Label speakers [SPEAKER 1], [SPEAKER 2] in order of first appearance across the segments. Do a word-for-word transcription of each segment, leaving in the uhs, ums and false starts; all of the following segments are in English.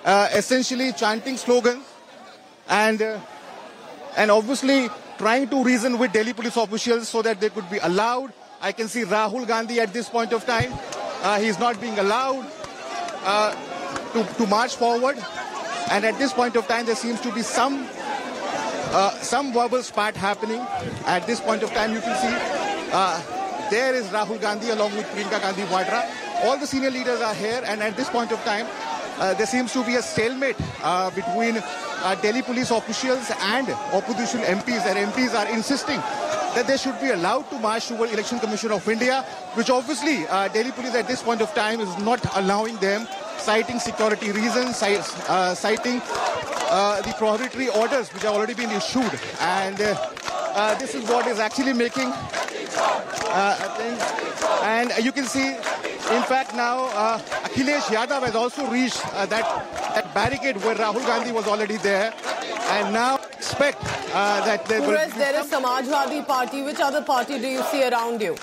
[SPEAKER 1] uh, essentially chanting slogans and uh, and obviously trying to reason with Delhi police officials so that they could be allowed. I can see Rahul Gandhi at this point of time. Uh, he's not being allowed uh, to, to march forward. And at this point of time, there seems to be some uh, some verbal spat happening. At this point of time, you can see uh, there is Rahul Gandhi along with Priyanka Gandhi Vadra. All the senior leaders are here, and at this point of time, uh, there seems to be a stalemate uh, between uh, Delhi police officials and opposition M Ps. And M Ps are insisting that they should be allowed to march toward Election Commission of India, which obviously uh, Delhi police at this point of time is not allowing them, citing security reasons, uh, citing uh, the prohibitory orders which have already been issued. And uh, uh, this is what is actually making uh, things. And you can see, in fact, now uh, Akhilesh Yadav has also reached uh, that, that barricade where Rahul Gandhi was already there. And now expect uh, that there will
[SPEAKER 2] be there is Samajwadi Party. Which other party do you see around you?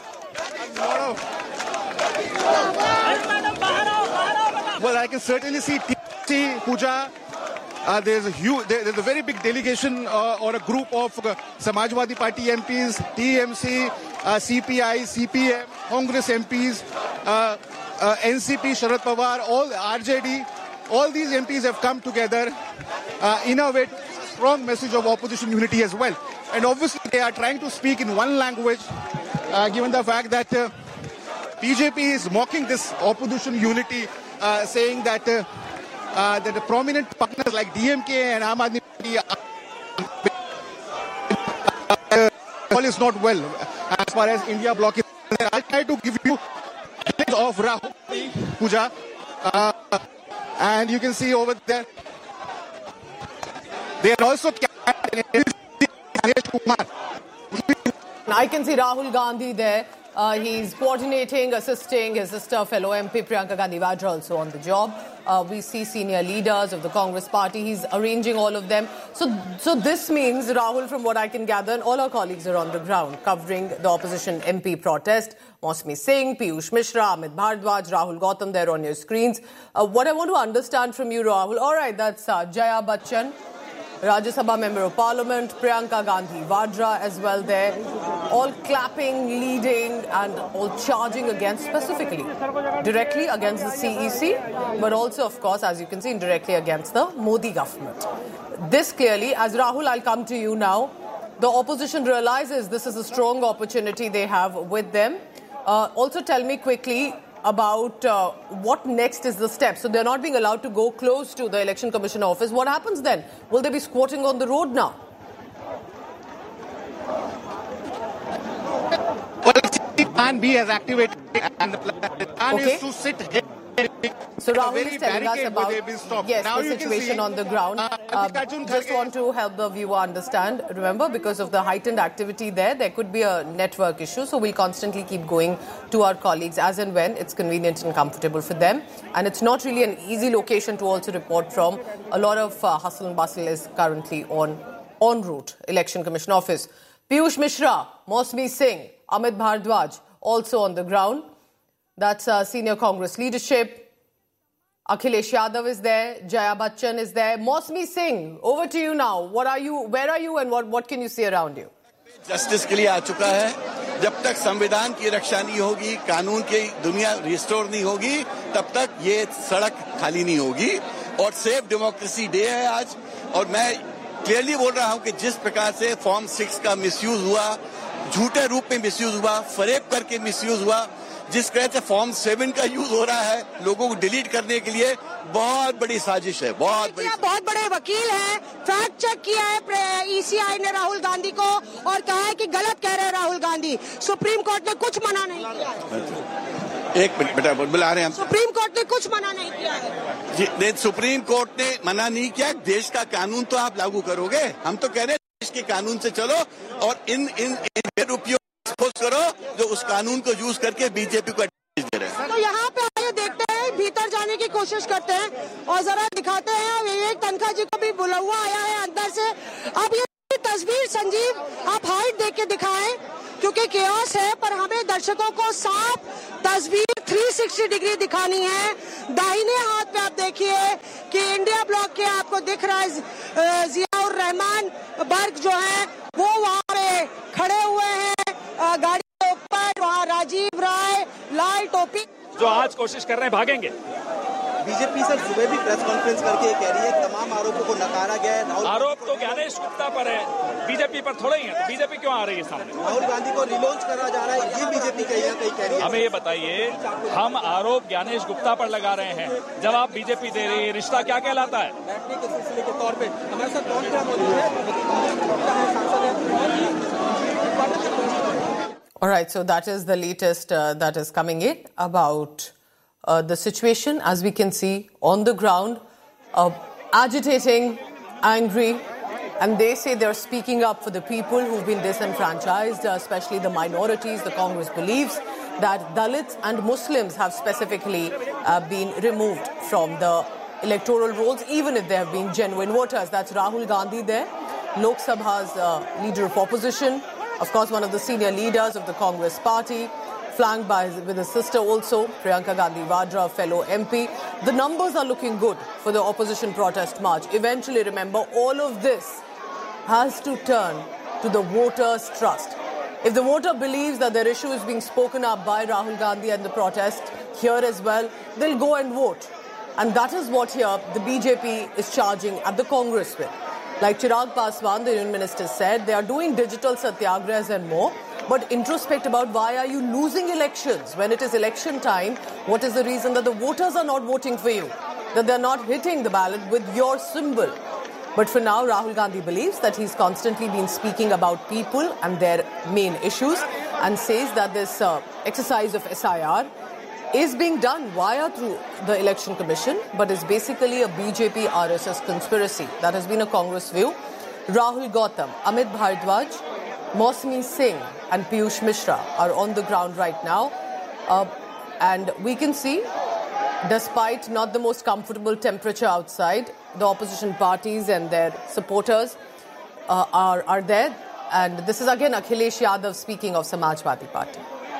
[SPEAKER 1] Well, I can certainly see T M C, Pooja. Uh, there's a huge, there, there's a very big delegation uh, or a group of uh, Samajwadi Party M Ps, T M C, uh, C P I, C P M, Congress M Ps, uh, uh, N C P, Sharad Pawar, all R J D. All these M Ps have come together uh, in a way to a strong message of opposition unity as well. And obviously they are trying to speak in one language, uh, given the fact that uh, B J P is mocking this opposition unity, uh, saying that uh, uh, that the prominent partners like D M K and Aam Aadmi Party uh, all is not well as far as India bloc is. I'll try to give you a of Rahul Pooja. Uh, And you can see over there, they are also
[SPEAKER 2] I can see Rahul Gandhi there. Uh, he's coordinating, assisting his sister, fellow M P Priyanka Gandhi Vadra also on the job. Uh, we see senior leaders of the Congress party. He's arranging all of them. So, so this means, Rahul, from what I can gather, and all our colleagues are on the ground covering the opposition M P protest. Mosmi Singh, Piyush Mishra, Amit Bhardwaj, Rahul Gautam there on your screens. Uh, what I want to understand from you, Rahul, all right, that's uh, Jaya Bachchan, Rajya Sabha Member of Parliament, Priyanka Gandhi Vadra as well there, all clapping, leading and all charging against, specifically, directly against the C E C, but also, of course, as you can see, indirectly against the Modi government. This clearly, as Rahul, I'll come to you now, the opposition realizes this is a strong opportunity they have with them. Uh, also tell me quickly about uh, what next is the step. So they're not being allowed to go close to the Election Commission office. What happens then? Will they be squatting on the road now?
[SPEAKER 1] Well, Plan B has activated and the plan
[SPEAKER 2] okay.
[SPEAKER 1] is to sit here.
[SPEAKER 2] So Rahul is telling us about yes, now the situation on the ground. Uh, uh, just want to help the viewer understand. Remember, because of the heightened activity there, there could be a network issue. So we'll constantly keep going to our colleagues as and when it's convenient and comfortable for them. And it's not really an easy location to also report from. A lot of uh, hustle and bustle is currently on en route. Election Commission office. Piyush Mishra, Mosmi Singh, Amit Bhardwaj also on the ground. That's uh, senior Congress leadership. Akhilesh Yadav is there. Jaya Bachchan is there. Mosmi Singh, over to you now. What are you? Where are you, and what what can you see around you?
[SPEAKER 3] Justice के लिए आ चुका है. जब तक संविधान की रक्षा नहीं होगी, कानून की दुनिया रिस्टोर नहीं होगी, तब तक ये सड़क खाली नहीं होगी. और सेफ डेमोक्रेसी डे है आज. और मैं क्लियरली बोल रहा हूं कि जिस प्रकार से फॉर्म सिक्स का मिसयूज हुआ, झूठे रूप में मिसयूज हुआ, फरेब करके मिसयूज हुआ, जिस तरह से फॉर्म सेवन का यूज हो रहा है लोगों को डिलीट करने के लिए, बहुत बड़ी साजिश है. बहुत बड़ी.
[SPEAKER 4] बहुत बड़े वकील हैं, फैक्ट चेक किया है ईसीआई ने राहुल गांधी को और कहा है कि गलत कह रहे हैं राहुल गांधी. सुप्रीम कोर्ट ने कुछ मना नहीं किया.
[SPEAKER 3] एक मिनट बेटा बुला रहे हैं हम.
[SPEAKER 4] सुप्रीम कोर्ट ने कुछ मना नहीं किया है.
[SPEAKER 3] जी, सुप्रीम कोर्ट ने मना नहीं किया. देश का कानून तो आप लागू करोगे. हम तो कह रहे हैं देश के कानून से चलो और इन इन इन रुपयों करो जो उस कानून को यूज करके बीजेपी को दे रहे हैं.
[SPEAKER 4] तो यहाँ पे आइए देखते हैं, भीतर जाने की कोशिश करते हैं और जरा दिखाते हैं. विवेक तनखा जी को भी बुला हुआ आया है अंदर से. अब ये तस्वीर संजीव आप हाइट देख के दिखाएं, क्योंकि केओस है, पर हमें दर्शकों को साफ तस्वीर तीन सौ साठ डिग्री दिखानी है. दाहिने हाथ पे आप देखिए कि इंडिया ब्लॉक के आपको दिख रहा है जियाउर रहमान वर्ग जो है वो वहाँ पे खड़े हुए हैं गाड़ी के ऊपर। वहाँ राजीव राय लाल टोपी
[SPEAKER 5] जो आज कोशिश कर रहे हैं भागेंगे।
[SPEAKER 6] बीजेपी सर सुबह भी प्रेस कॉन्फ्रेंस करके कह रही है तमाम आरोपों को नकारा गया है।
[SPEAKER 5] आरोप तो ज्ञानेश गुप्ता पर है, बीजेपी पर थोड़े ही है, तो बीजेपी क्यों आ रही है सामने?
[SPEAKER 6] राहुल गांधी को रिलॉन्च करा जा रहा है, ये बीजेपी कहीं ना कहीं कह रही है।
[SPEAKER 5] हमें ये बताइए, हम आरोप ज्ञानेश गुप्ता पर लगा रहे हैं, जवाब बीजेपी दे रही है, रिश्ता क्या कहलाता है?
[SPEAKER 6] बैठने के सिलसिले के तौर पे हमारे साथ कौन क्या मौजूद है?
[SPEAKER 2] All right, so that is the latest uh, that is coming in about uh, the situation, as we can see on the ground, uh, agitating, angry, and they say they're speaking up for the people who've been disenfranchised, uh, especially the minorities. The Congress believes that Dalits and Muslims have specifically uh, been removed from the electoral rolls, even if they have been genuine voters. That's Rahul Gandhi there, Lok Sabha's uh, leader of opposition. Of course, one of the senior leaders of the Congress party, flanked by his, with his sister also, Priyanka Gandhi Vadra, fellow M P. The numbers are looking good for the opposition protest march. Eventually, remember, all of this has to turn to the voters' trust. If the voter believes that their issue is being spoken up by Rahul Gandhi and the protest here as well, they'll go and vote. And that is what here the B J P is charging at the Congress with. Like Chirag Paswan, the Union Minister, said, they are doing digital satyagrahas and more, but introspect about why are you losing elections? When it is election time, what is the reason that the voters are not voting for you? That they're not hitting the ballot with your symbol? But for now, Rahul Gandhi believes that he's constantly been speaking about people and their main issues, and says that this uh, exercise of S I R is being done via through the Election Commission, but is basically a B J P R S S conspiracy. That has been a Congress view. Rahul Gautam, Amit Bhardwaj, Mosmi Singh and Piyush Mishra are on the ground right now. Uh, and we can see, despite not the most comfortable temperature outside, the opposition parties and their supporters uh, are, are there. And this is again Akhilesh Yadav speaking of Samajwadi Party.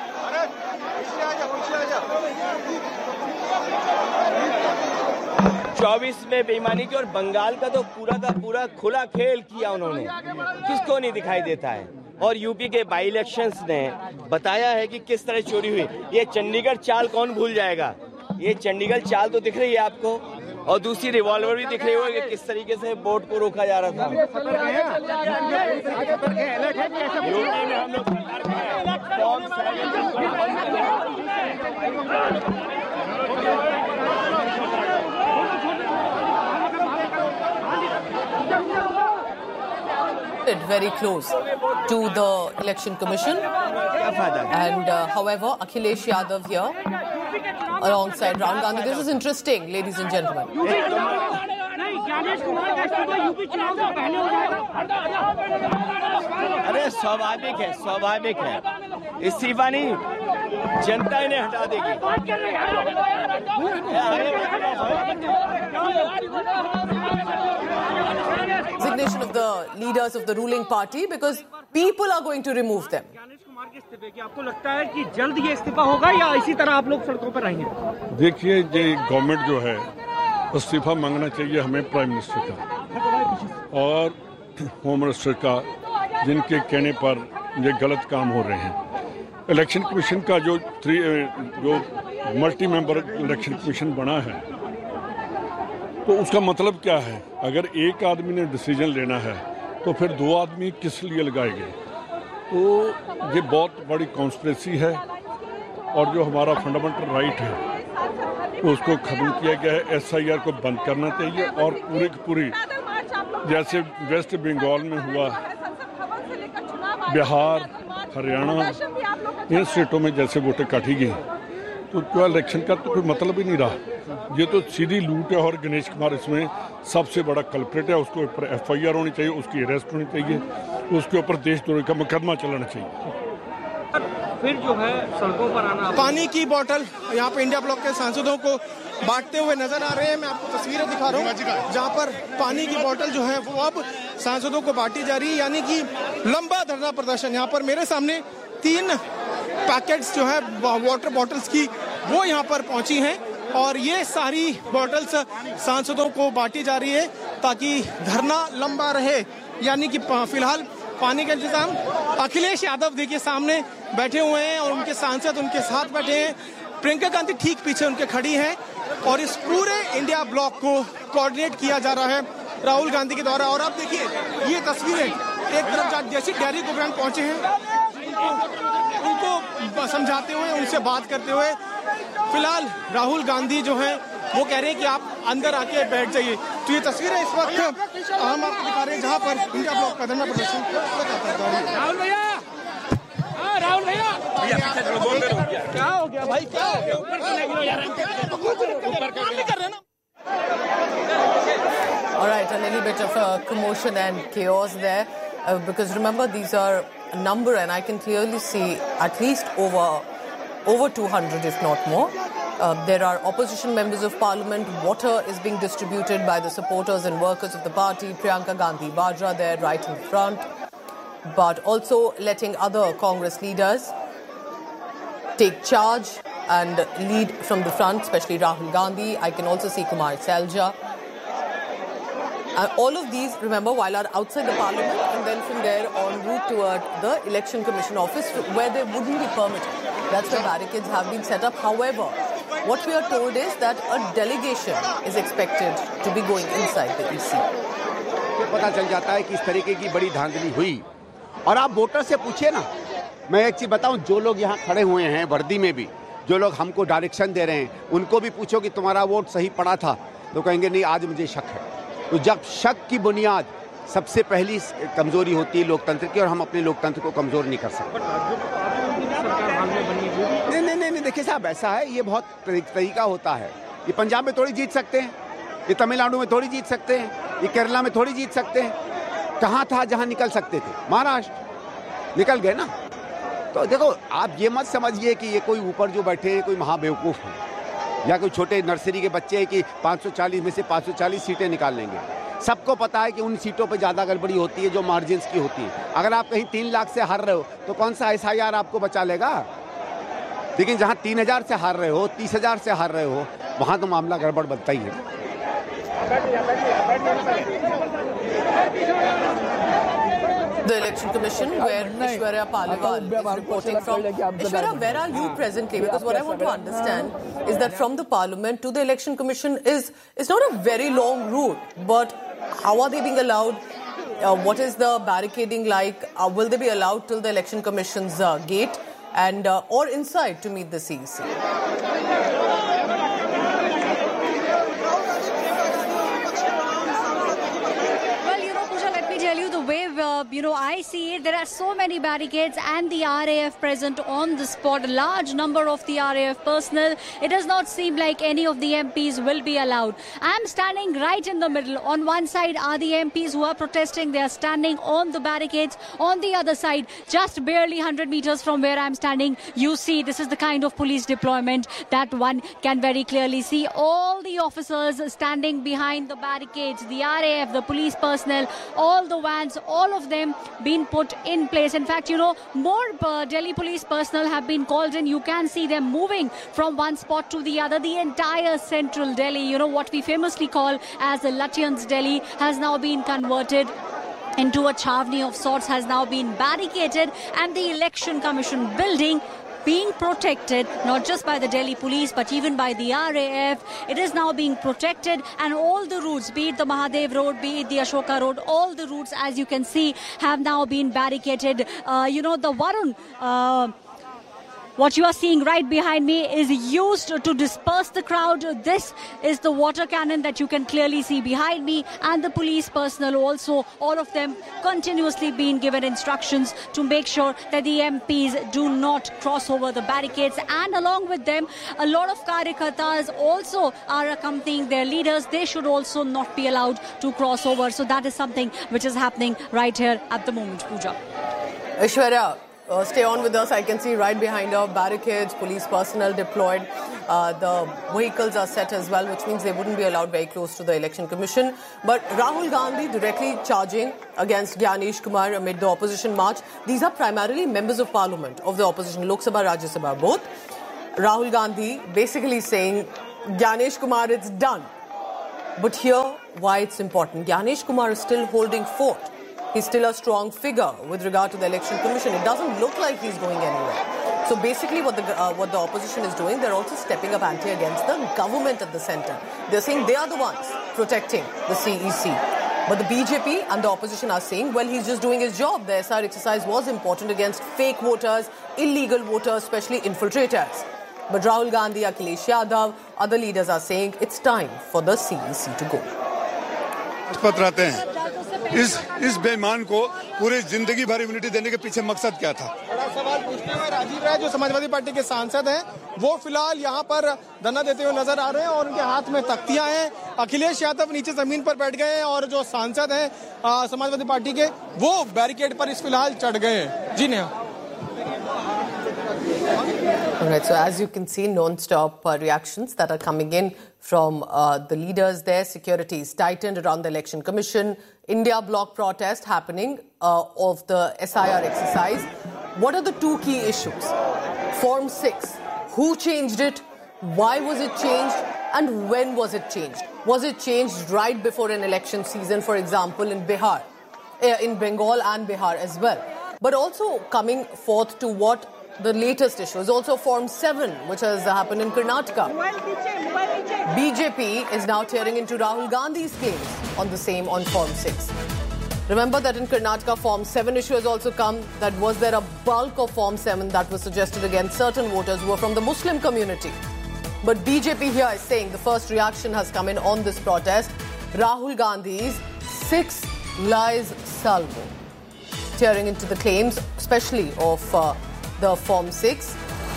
[SPEAKER 7] चौबीस में बेईमानी की और बंगाल का तो पूरा का पूरा खुला खेल किया उन्होंने, किसको नहीं दिखाई देता है। और यूपी के बाई इलेक्शंस ने बताया है कि किस तरह चोरी हुई। ये चंडीगढ़ चाल कौन भूल जाएगा? ये चंडीगढ़ चाल तो दिख रही है आपको, और दूसरी रिवॉल्वर भी दिख रही होगी कि किस तरीके से वोट को रोका जा रहा था। यूपी में हम लोग
[SPEAKER 2] very close to the Election Commission. And uh, however, Akhilesh Yadav here alongside Rahul Gandhi. This is interesting, ladies and gentlemen.
[SPEAKER 7] अरे स्वाभाविक है, स्वाभाविक है, इस्तीफा नहीं, जनता इन्हें हटा देगी।
[SPEAKER 2] Resignation of the leaders of the ruling party because people are going to remove them.
[SPEAKER 8] आपको लगता है कि जल्द ये इस्तीफा होगा या इसी तरह आप लोग सड़कों पर रहेंगे?
[SPEAKER 9] देखिए, ये गवर्नमेंट जो है इस्तीफा मांगना चाहिए हमें प्राइम मिनिस्टर का और होम मिनिस्टर का, जिनके कहने पर ये गलत काम हो रहे हैं। इलेक्शन कमीशन का जो थ्री जो मल्टी मेंबर इलेक्शन कमीशन बना है, तो उसका मतलब क्या है? अगर एक आदमी ने डिसीजन लेना है तो फिर दो आदमी किस लिए लगाएंगे? तो ये बहुत बड़ी कॉन्स्पिरेसी है, और जो हमारा फंडामेंटल राइट है तो उसको खत्म किया गया है। एस आई आर को बंद करना चाहिए, और पूरी की पूरी जैसे वेस्ट बंगाल में हुआ, बिहार, हरियाणा, इन स्टेटों में जैसे वोटें काटी गई, तो जो इलेक्शन का तो कोई मतलब ही नहीं रहा। ये तो सीधी लूट है, और गणेश कुमार इसमें सबसे बड़ा कल्प्रेट है। उसके ऊपर एफ आई आर होनी चाहिए, उसकी अरेस्ट होनी चाहिए, उसके ऊपर देशद्रोही का मुकदमा चलाना चाहिए।
[SPEAKER 8] फिर जो है सड़कों पर आना।
[SPEAKER 10] पानी की बोतल यहाँ पे इंडिया ब्लॉक के सांसदों को बांटते हुए नजर आ रहे हैं। मैं आपको तस्वीरें दिखा रहा हूँ जहाँ पर पानी की बोतल जो है वो अब सांसदों को बांटी जा रही है, यानी कि लंबा धरना प्रदर्शन। यहाँ पर मेरे सामने तीन पैकेट्स जो है वाटर बॉटल्स की वो यहाँ पर पहुंची हैं, और ये सारी बॉटल्स सांसदों को बांटी जा रही है ताकि धरना लंबा रहे, यानी कि फिलहाल पानी का इंतजाम। अखिलेश यादव देखिए सामने बैठे हुए हैं और उनके सांसद उनके साथ बैठे हैं। प्रियंका गांधी ठीक पीछे उनके खड़ी हैं और इस पूरे इंडिया ब्लॉक को कोऑर्डिनेट किया जा रहा है राहुल गांधी के द्वारा। और आप देखिए ये तस्वीरें, एक तरफ जैसे गैरी गोब्रान पहुंचे हैं उनको, उनको समझाते हुए, उनसे बात करते हुए, फिलहाल राहुल गांधी जो है वो कह रहे हैं कि आप अंदर आके बैठ जाइए। तो ये तस्वीरें इस वक्त हम आपको दिखा रहे हैं जहां पर इंडिया ब्लॉक का धरना प्रदर्शन
[SPEAKER 8] राहुल भैया, राहुल भैया क्या हो गया भाई, क्या हो गया? ऊपर कर रहे ना।
[SPEAKER 2] All right, a little bit of a commotion and chaos there, uh, because remember these are a number, and I can clearly see at least over over two hundred, if not more. Uh, there are opposition members of parliament. Water is being distributed by the supporters and workers of the party. Priyanka Gandhi Vadra there right in front, but also letting other Congress leaders take charge and lead from the front, especially Rahul Gandhi. I can also see Kumar Selja. And all of these, remember, while are outside the parliament, and then from there en route toward the election commission office where they wouldn't be permitted. That's where barricades have been set up. However, what we are told is that a delegation is expected to be going inside the E C.
[SPEAKER 11] पता चल जाता है कि इस तरीके की बड़ी धांधली हुई। और आप वोटर से पूछिए ना, मैं एक चीज बताऊं, जो लोग यहाँ खड़े हुए हैं वर्दी में भी, जो लोग हमको डायरेक्शन दे रहे हैं, उनको भी पूछो कि तुम्हारा वोट सही पड़ा था, तो कहेंगे नहीं आज मुझे शक है। तो जब शक की बुनियाद सबसे पहली कमजोरी होती है लोकतंत्र की, और हम अपने लोकतंत्र को कमजोर नहीं कर सकते। नहीं नहीं नहीं देखिए साहब, ऐसा है, ये बहुत तरीका होता है। ये पंजाब में थोड़ी जीत सकते हैं, ये तमिलनाडु में थोड़ी जीत सकते हैं, ये केरला में थोड़ी जीत सकते हैं। कहाँ था जहाँ निकल सकते थे? महाराष्ट्र निकल गए ना। तो देखो, आप ये मत समझिए कि ये कोई ऊपर जो बैठे हैं कोई महाबेवकूफ है, या कोई छोटे नर्सरी के बच्चे हैं कि पाँच सौ चालीस में से पाँच सौ चालीस सीटें निकाल लेंगे। सबको पता है कि उन सीटों पे ज़्यादा गड़बड़ी होती है जो मार्जिन्स की होती है। अगर आप कहीं तीन लाख से हार रहे हो तो कौन सा एस आई आर आपको बचा लेगा? लेकिन जहाँ तीन हजार से हार रहे हो, तीस हजार से हार रहे हो, वहाँ तो मामला गड़बड़ बनता ही है।
[SPEAKER 2] The Election Commission, where Ishwarya Paliwal is reporting from. Ishwarya, where are you presently? Because what I want to understand is that from the Parliament to the Election Commission is is not a very long route, but how are they being allowed? Uh, what is the barricading like? Uh, will they be allowed till the Election Commission's uh, gate and uh, or inside to meet the C E C?
[SPEAKER 12] Uh, you know, I see it. There are so many barricades and the R A F present on the spot. A large number of the R A F personnel. It does not seem like any of the M Ps will be allowed. I'm standing right in the middle. On one side are the M Ps who are protesting. They are standing on the barricades. On the other side, just barely one hundred meters from where I'm standing, you see this is the kind of police deployment that one can very clearly see. All the officers standing behind the barricades, the R A F, the police personnel, all the vans, all of them been put in place. In fact, you know, more uh, Delhi police personnel have been called in. You can see them moving from one spot to the other. The entire central Delhi, you know, what we famously call as the Lutyens Delhi, has now been converted into a Chhavni of sorts, has now been barricaded, and the Election Commission building being protected not just by the Delhi police but even by the R A F. It is now being protected, and all the routes, be it the Mahadev Road, be it the Ashoka Road, all the routes, as you can see, have now been barricaded. Uh, you know, the Varun... Uh, What you are seeing right behind me is used to disperse the crowd. This is the water cannon that you can clearly see behind me, and the police personnel also, all of them continuously being given instructions to make sure that the M Ps do not cross over the barricades. And along with them, a lot of Karyakartas also are accompanying their leaders. They should also not be allowed to cross over. So that is something which is happening right here at the moment, Pooja.
[SPEAKER 2] Aishwarya, Uh, stay on with us. I can see right behind her barricades, police personnel deployed. Uh, the vehicles are set as well, which means they wouldn't be allowed very close to the Election Commission. But Rahul Gandhi directly charging against Gyanesh Kumar amid the opposition march. These are primarily members of parliament of the opposition, Lok Sabha, Rajya Sabha, both. Rahul Gandhi basically saying Gyanesh Kumar, it's done. But here, why it's important. Gyanesh Kumar is still holding fort. He's still a strong figure with regard to the Election Commission. It doesn't look like he's going anywhere. So basically what the uh, what the opposition is doing, they're also stepping up ante against the government at the centre. They're saying they are the ones protecting the C E C. But the B J P and the opposition are saying, well, he's just doing his job. The S R exercise was important against fake voters, illegal voters, especially infiltrators. But Rahul Gandhi, Akhilesh Yadav, other leaders are saying it's time for the C E C to go.
[SPEAKER 13] रहते हैं इस इस बेईमान को पूरी जिंदगी भर immunity देने के पीछे मकसद क्या था?
[SPEAKER 10] बड़ा सवाल पूछते हुए राजीव राय जो समाजवादी पार्टी के सांसद हैं वो फिलहाल यहाँ पर धरना देते हुए नजर आ रहे हैं और उनके हाथ में तख्तियां हैं। अखिलेश यादव नीचे जमीन पर बैठ गए हैं और जो सांसद हैं समाजवादी पार्टी के वो बैरिकेड पर इस फिलहाल चढ़ गए हैं। जी Neha.
[SPEAKER 2] All right, so as you can see, non-stop uh, reactions that are coming in from uh, the leaders there. Security is tightened around the Election Commission. India bloc protest happening uh, of the S I R exercise. What are the two key issues? Form six. Who changed it? Why was it changed? And when was it changed? Was it changed right before an election season, for example, in Bihar, uh, in Bengal and Bihar as well? But also coming forth to what the latest issue is also Form seven, which has happened in Karnataka. B J P is now tearing into Rahul Gandhi's claims on the same on Form six. Remember that in Karnataka, Form seven issue has also come. That was there a bulk of Form seven that was suggested against certain voters who were from the Muslim community. But B J P here is saying the first reaction has come in on this protest. Rahul Gandhi's six lies salvo. Tearing into the claims, especially of uh, the Form six.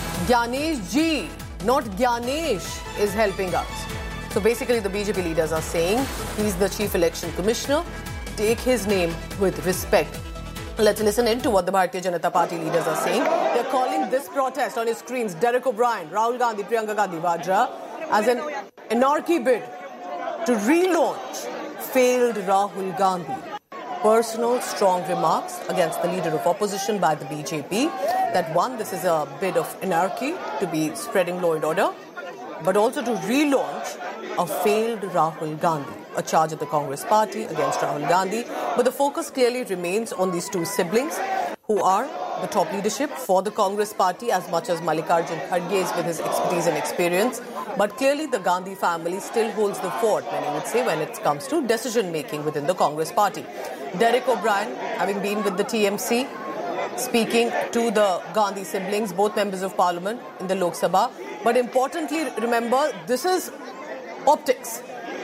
[SPEAKER 2] Gyanesh Ji, not Gyanesh, is helping us. So basically the B J P leaders are saying he's the Chief Election Commissioner. Take his name with respect. Let's listen in to what the Bharatiya Janata Party leaders are saying. They're calling this protest on his screens, Derek O'Brien, Rahul Gandhi, Priyanka Gandhi Vadra, as an anarchy bid to relaunch failed Rahul Gandhi. Personal strong remarks against the leader of opposition by the B J P that one, this is a bid of anarchy to be spreading law and order, but also to relaunch a failed Rahul Gandhi, a charge of the Congress party against Rahul Gandhi. But the focus clearly remains on these two siblings who are the top leadership for the Congress party as much as Mallikarjun Kharge is with his expertise and experience. But clearly the Gandhi family still holds the fort, many would say, when it comes to decision making within the Congress party. Derek O'Brien, having been with the T M C, speaking to the Gandhi siblings, both members of parliament in the Lok Sabha. But importantly, remember, this is optics.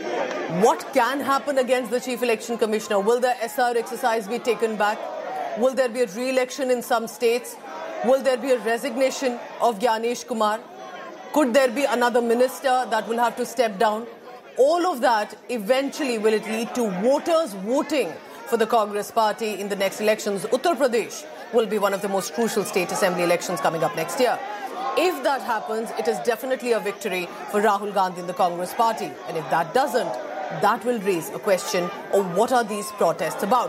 [SPEAKER 2] What can happen against the Chief Election Commissioner? Will the S R exercise be taken back? Will there be a re-election in some states? Will there be a resignation of Gyanesh Kumar? Could there be another minister that will have to step down? All of that, eventually, will it lead to voters voting for the Congress party in the next elections? Uttar Pradesh will be one of the most crucial state assembly elections coming up next year. If that happens, it is definitely a victory for Rahul Gandhi and the Congress party. And if that doesn't, that will raise a question of what are these protests about.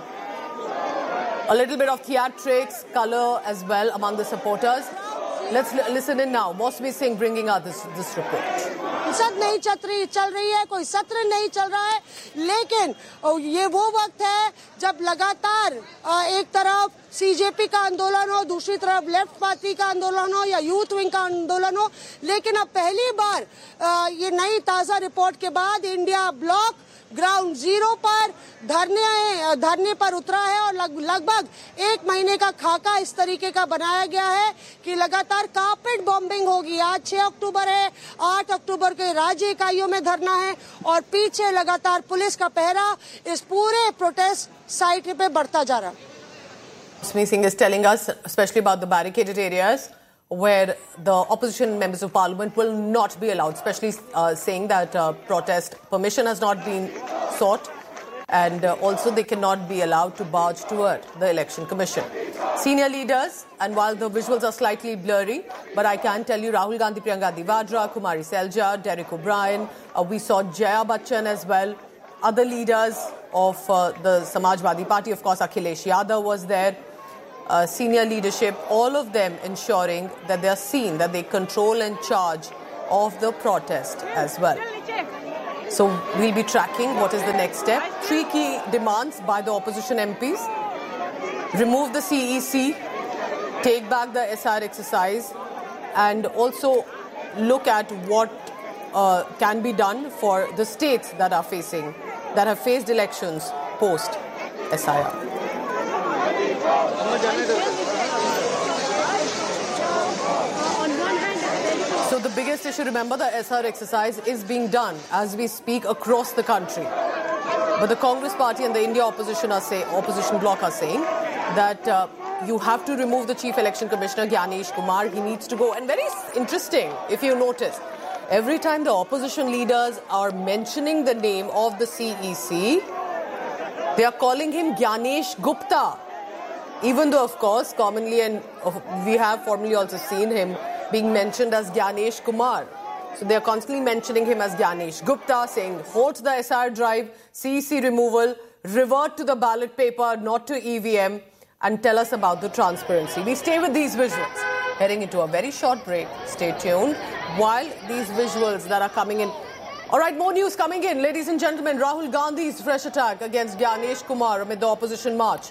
[SPEAKER 2] A little bit of theatrics, colour as well among the supporters. Let's l- listen in now. Mosmi Singh bringing out this, this report.
[SPEAKER 4] संसद नहीं चल रही चल रही है, कोई सत्र नहीं चल रहा है, लेकिन ये वो वक्त है जब लगातार एक तरफ सीजेपी का आंदोलन हो, दूसरी तरफ लेफ्ट पार्टी का आंदोलन हो या यूथ विंग का आंदोलन हो। लेकिन अब पहली बार ये नई ताजा रिपोर्ट के बाद इंडिया ब्लॉक ग्राउंड जीरो पर धरने धरने पर उतरा है और लग, लगभग एक महीने का खाका इस तरीके का बनाया गया है कि लगातार कारपेट बॉम्बिंग होगी। आज छह अक्टूबर है, आठ अक्टूबर के राज्य इकाइयों में धरना है और पीछे लगातार पुलिस का पहरा इस पूरे प्रोटेस्ट साइट पे बढ़ता जा रहा है।
[SPEAKER 2] Mosmi Singh is telling us, especially about the barricaded areas where the opposition members of parliament will not be allowed, especially uh, saying that uh, protest permission has not been sought and uh, also they cannot be allowed to barge toward the election commission. Senior leaders, and while the visuals are slightly blurry, but I can tell you Rahul Gandhi, Priyanka Gandhi Vadra, Kumari Selja, Derek O'Brien, uh, we saw Jaya Bachchan as well, other leaders of uh, the Samajwadi Party, of course Akhilesh Yadav was there. Uh, senior leadership, all of them ensuring that they are seen, that they control and charge of the protest as well. So we'll be tracking what is the next step. Three key demands by the opposition M Ps. Remove the C E C, take back the S R exercise, and also look at what uh, can be done for the states that are facing, that have faced elections post S I R. So the biggest issue, remember, the S R exercise is being done as we speak across the country. But the Congress party and the India opposition are say, opposition bloc are saying that uh, you have to remove the Chief Election Commissioner, Gyanesh Kumar. He needs to go. And very interesting, if you notice, every time the opposition leaders are mentioning the name of the C E C, they are calling him Gyanesh Gupta. Even though, of course, commonly, and we have formally also seen him being mentioned as Gyanesh Kumar. So they are constantly mentioning him as Gyanesh Gupta, saying halt the S R drive, C E C removal, revert to the ballot paper, not to E V M, and tell us about the transparency. We stay with these visuals. Heading into a very short break. Stay tuned while these visuals that are coming in. All right, more news coming in. Ladies and gentlemen, Rahul Gandhi's fresh attack against Gyanesh Kumar amid the opposition march.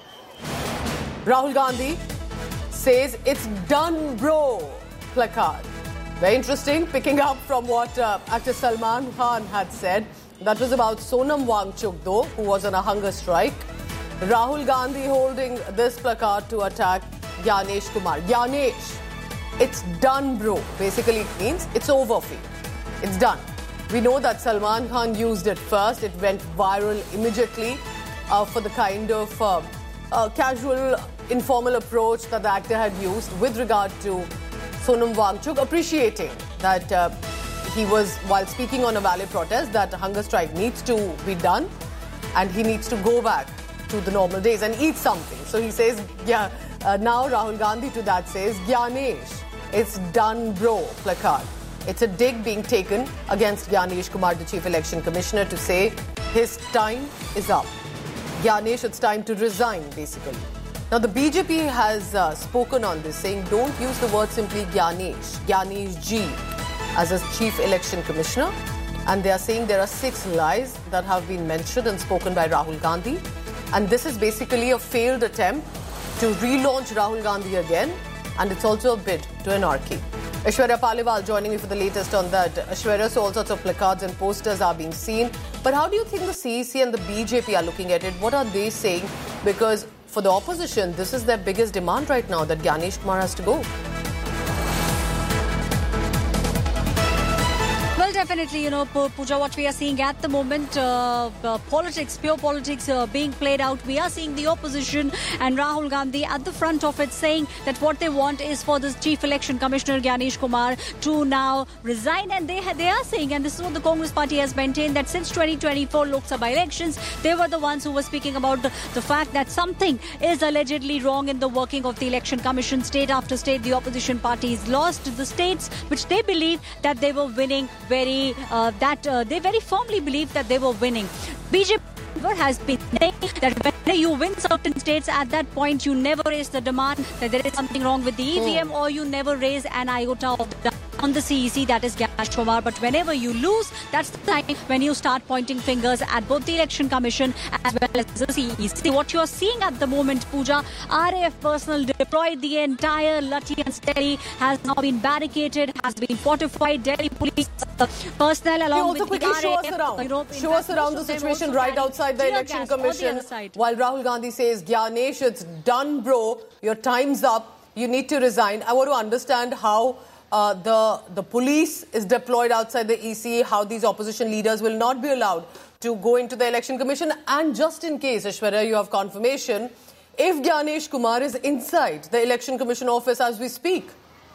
[SPEAKER 2] Rahul Gandhi says it's done, bro. Placard. Very interesting, picking up from what uh, actor Salman Khan had said. That was about Sonam Wangchuk, though, who was on a hunger strike. Rahul Gandhi holding this placard to attack Gyanesh Kumar. Gyanesh, it's done, bro. Basically, it means it's over for you. It's done. We know that Salman Khan used it first. It went viral immediately uh, for the kind of uh, uh, casual, informal approach that the actor had used with regard to Sonam Wangchuk, appreciating that uh, he was, while speaking on a valid protest, that a hunger strike needs to be done and he needs to go back to the normal days and eat something. So he says, yeah, uh, now Rahul Gandhi to that says, Gyanesh, it's done, bro, placard. It's a dig being taken against Gyanesh Kumar, the Chief Election Commissioner, to say his time is up. Gyanesh, it's time to resign, basically. Now, the B J P has uh, spoken on this, saying don't use the word simply Gyanesh, Gyanesh Ji, as a Chief Election Commissioner. And they are saying there are six lies that have been mentioned and spoken by Rahul Gandhi. And this is basically a failed attempt to relaunch Rahul Gandhi again. And it's also a bid to anarchy. Aishwarya Paliwal joining me for the latest on that. Aishwarya, so all sorts of placards and posters are being seen. But how do you think the C E C and the B J P are looking at it? What are they saying? Because for the opposition, this is their biggest demand right now, that Gyanesh Kumar has to go.
[SPEAKER 12] Well, definitely, you know, Pooja, what we are seeing at the moment, uh, uh, politics, pure politics uh, being played out. We are seeing the opposition and Rahul Gandhi at the front of it saying that what they want is for this Chief Election Commissioner, Gyanesh Kumar, to now resign. And they, they are saying, and this is what the Congress party has maintained, that since twenty twenty-four Lok Sabha elections, they were the ones who were speaking about the, the fact that something is allegedly wrong in the working of the Election Commission. State after state, the opposition parties lost the states which they believe that they were winning very, uh, that uh, they very firmly believe that they were winning. B J P has been saying that when you win certain states, at that point you never raise the demand that there is something wrong with the E V M, oh. or you never raise an iota of the on the C E C, that is Gyanesh Kumar. But whenever you lose, that's the time when you start pointing fingers at both the Election Commission as well as the C E C. What you are seeing at the moment, Pooja, R A F personnel deployed, the entire Lutti and Steri has now been barricaded, has been fortified. Delhi police uh, personnel along
[SPEAKER 2] also
[SPEAKER 12] with
[SPEAKER 2] quickly
[SPEAKER 12] the
[SPEAKER 2] show
[SPEAKER 12] R A F,
[SPEAKER 2] us around.
[SPEAKER 12] Europe,
[SPEAKER 2] show us around the situation right outside the Election Commission.
[SPEAKER 12] The
[SPEAKER 2] while Rahul Gandhi says, Gyanesh, it's done, bro. Your time's up. You need to resign. I want to understand how Uh, the, the police is deployed outside the E C, how these opposition leaders will not be allowed to go into the Election Commission. And just in case, Aishwarya, you have confirmation, if Gyanesh Kumar is inside the Election Commission office as we speak.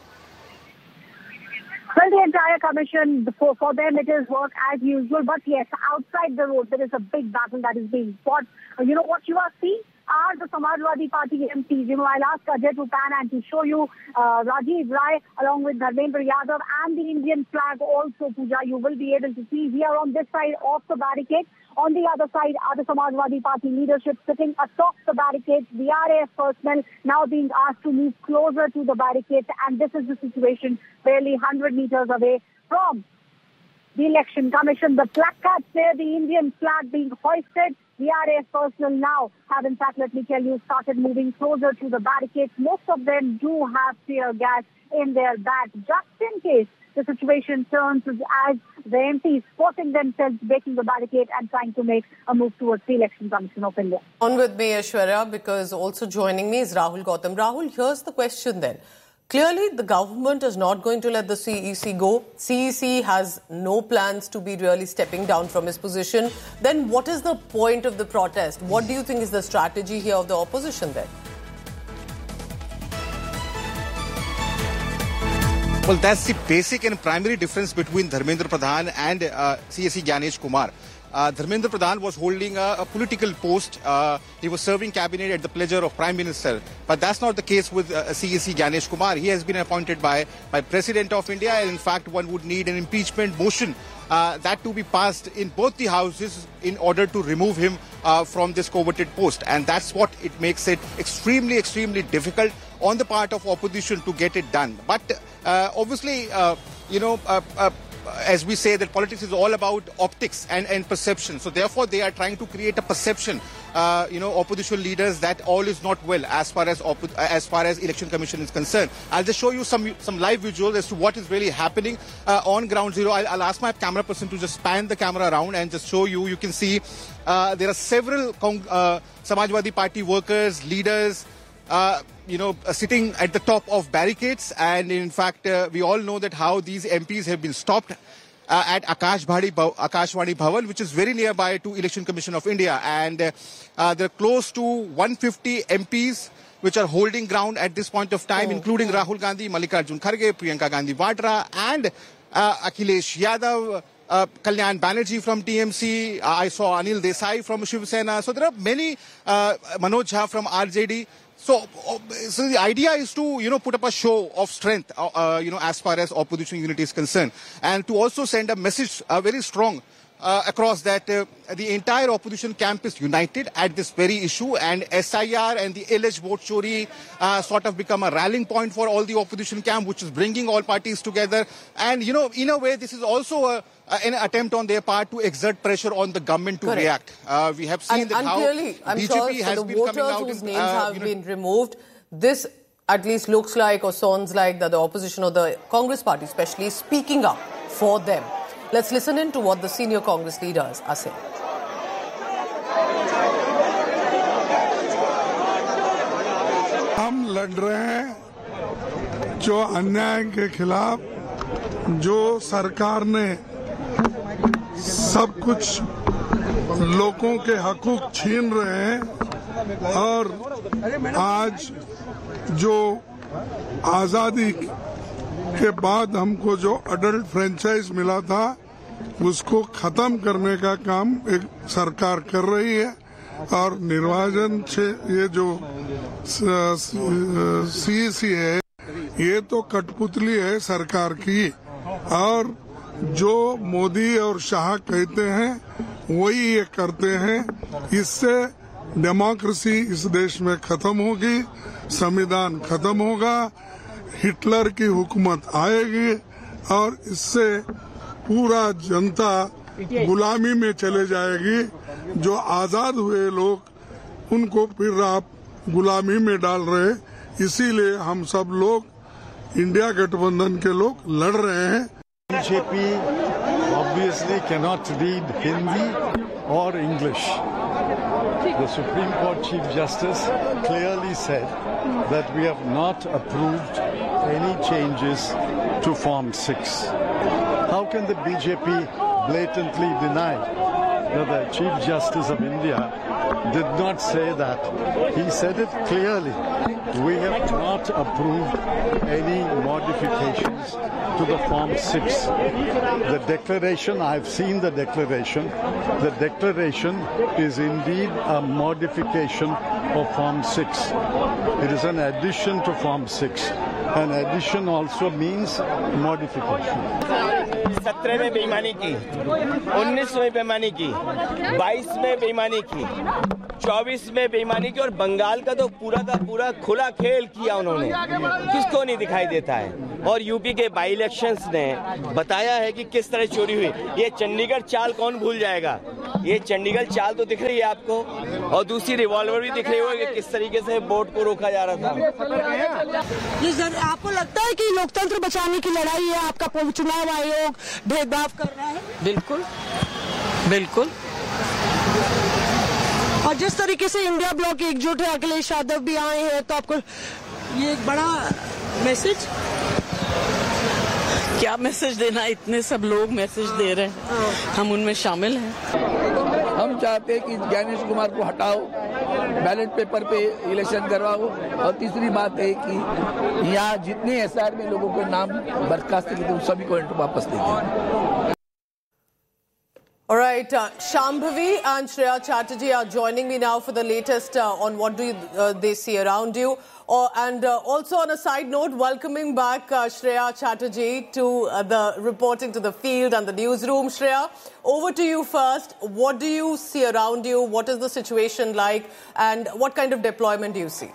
[SPEAKER 14] Well, the entire commission, for, for them, it is work as usual. But yes, outside the road, there is a big battle that is being fought. You know what you are seeing are the Samajwadi Party M Ps. You know, I'll ask Ajay to pan and to show you uh, Rajiv Rai along with Dharmendra Yadav and the Indian flag also, Pooja. You will be able to see here on this side of the barricade. On the other side are the Samajwadi Party leadership sitting atop the barricades. The R A F personnel now being asked to move closer to the barricades. And this is the situation barely one hundred meters away from the Election Commission. The placards there, the Indian flag being hoisted. The R A F personnel now have, in fact, let me tell you, started moving closer to the barricades. Most of them do have tear gas in their bags, just in case the situation turns as the M Ps forcing themselves, breaking the barricade and trying to make a move towards the Election Commission of India.
[SPEAKER 2] On with me, Aishwarya, because also joining me is Rahul Gautam. Rahul, here's the question then. Clearly, the government is not going to let the C E C go. C E C has no plans to be really stepping down from his position. Then what is the point of the protest? What do you think is the strategy here of the opposition then?
[SPEAKER 1] Well, that's the basic and primary difference between Dharmendra Pradhan and uh, C E C Gyanesh Kumar. Uh, Dharmendra Pradhan was holding a, a political post. Uh, he was serving cabinet at the pleasure of Prime Minister. But that's not the case with uh, C E C Gyanesh Kumar. He has been appointed by, by President of India. And in fact, one would need an impeachment motion uh, that to be passed in both the houses in order to remove him uh, from this coveted post. And that's what it makes it extremely, extremely difficult on the part of opposition to get it done. But uh, obviously, uh, you know, uh, uh, as we say, that politics is all about optics and, and perception. So therefore, they are trying to create a perception, uh, you know, opposition leaders, that all is not well as far as as far as Election Commission is concerned. I'll just show you some some live visuals as to what is really happening uh, on ground zero. I'll, I'll ask my camera person to just pan the camera around and just show you. You can see uh, there are several uh, Samajwadi Party workers, leaders, Uh, you know, uh, sitting at the top of barricades. And in fact, uh, we all know that how these M Ps have been stopped uh, at Akashvani, Akashvani Bhavan, which is very nearby to Election Commission of India. And uh, uh, there are close to one hundred fifty M Ps which are holding ground at this point of time, oh, including oh. Rahul Gandhi, Mallikarjun Kharge, Priyanka Gandhi Vadra, and uh, Akhilesh Yadav, Uh, Kalyan Banerjee from T M C. Uh, I saw Anil Desai from Shiv Sena. So there are many, uh, Manoj Jha from R J D. So, uh, so the idea is to, you know, put up a show of strength, uh, uh, you know, as far as opposition unity is concerned. And to also send a message, uh, very strong, uh, across that uh, the entire opposition camp is united at this very issue, and S I R and the alleged vote chori uh, sort of become a rallying point for all the opposition camp, which is bringing all parties together. And, you know, in a way, this is also a an attempt on their part to exert pressure on the government to
[SPEAKER 2] Correct.
[SPEAKER 1] react. Uh, we have seen
[SPEAKER 2] and,
[SPEAKER 1] that
[SPEAKER 2] and
[SPEAKER 1] how
[SPEAKER 2] clearly, I'm
[SPEAKER 1] B J P
[SPEAKER 2] sure
[SPEAKER 1] has
[SPEAKER 2] for the
[SPEAKER 1] been
[SPEAKER 2] voters
[SPEAKER 1] coming out
[SPEAKER 2] whose
[SPEAKER 1] in,
[SPEAKER 2] names
[SPEAKER 1] uh,
[SPEAKER 2] have
[SPEAKER 1] you know,
[SPEAKER 2] been removed, this at least looks like or sounds like that the opposition or the Congress party especially is speaking up for them. Let's listen in to what the senior Congress leaders are saying.
[SPEAKER 15] हम लड़ रहे हैं जो अन्याय के खिलाफ, जो सरकार ने सब कुछ लोगों के हकूक छीन रहे हैं, और आज जो आज़ादी के बाद हमको जो अडल्ट फ्रेंचाइज मिला था उसको खत्म करने का काम एक सरकार कर रही है। और निर्वाचन से ये जो सीईसी है ये तो कठपुतली है सरकार की, और जो मोदी और शाह कहते हैं वही ये करते हैं। इससे डेमोक्रेसी इस देश में खत्म होगी, संविधान खत्म होगा, हिटलर की हुकूमत आएगी, और इससे पूरा जनता गुलामी में चले जाएगी। जो आजाद हुए लोग उनको फिर आप गुलामी में डाल रहे, इसीलिए हम सब लोग इंडिया गठबंधन के लोग लड़ रहे हैं।
[SPEAKER 16] BJP obviously cannot read Hindi or English. The Supreme Court Chief Justice clearly said that we have not approved any changes to Form six. How can the B J P blatantly deny that the Chief Justice of India did not say that? He said it clearly. We have not approved any modifications to the Form six. The declaration, I've seen the declaration. The declaration is indeed a modification of Form six. It is an addition to Form six. An addition also means modification.
[SPEAKER 7] सत्रह में बेईमानी की, उन्नीस में बेईमानी की, बाईस में बेईमानी की, चौबीस में बेईमानी की और बंगाल का तो पूरा का पूरा खुला खेल किया उन्होंने, किसको नहीं दिखाई देता है। और यूपी के बाई इलेक्शंस ने बताया है कि किस तरह चोरी हुई। ये चंडीगढ़ चाल कौन भूल जाएगा, ये चंडीगढ़ चाल तो दिख रही है आपको, और दूसरी रिवॉल्वर भी दिख रही होगी कि किस तरीके से वोट को रोका जा रहा था।
[SPEAKER 4] जी सर, आपको लगता है कि लोकतंत्र बचाने की लड़ाई है, आपका चुनाव आयोग भेदभाव कर रहा है?
[SPEAKER 17] बिल्कुल बिल्कुल।
[SPEAKER 4] और जिस तरीके से इंडिया ब्लॉक एकजुट है, अखिलेश यादव भी आए हैं, तो आपको ये एक बड़ा मैसेज,
[SPEAKER 17] क्या मैसेज देना, इतने सब लोग मैसेज दे रहे हैं, हम उनमें शामिल हैं।
[SPEAKER 18] हम चाहते हैं कि ज्ञानेश कुमार को हटाओ, बैलेट पेपर पे इलेक्शन करवाओ, और तीसरी बात है कि यहाँ जितने एस आर में लोगों के नाम बर्खास्त किए थे सभी को वापस लेंगे।
[SPEAKER 2] All right, uh, Shambhavi and Shreya Chatterjee are joining me now for the latest uh, on what do you, uh, they see around you. Uh, and uh, also on a side note, welcoming back uh, Shreya Chatterjee to uh, the reporting to the field and the newsroom. Shreya, over to you first. What do you see around you? What is the situation like? And what kind of deployment do you see?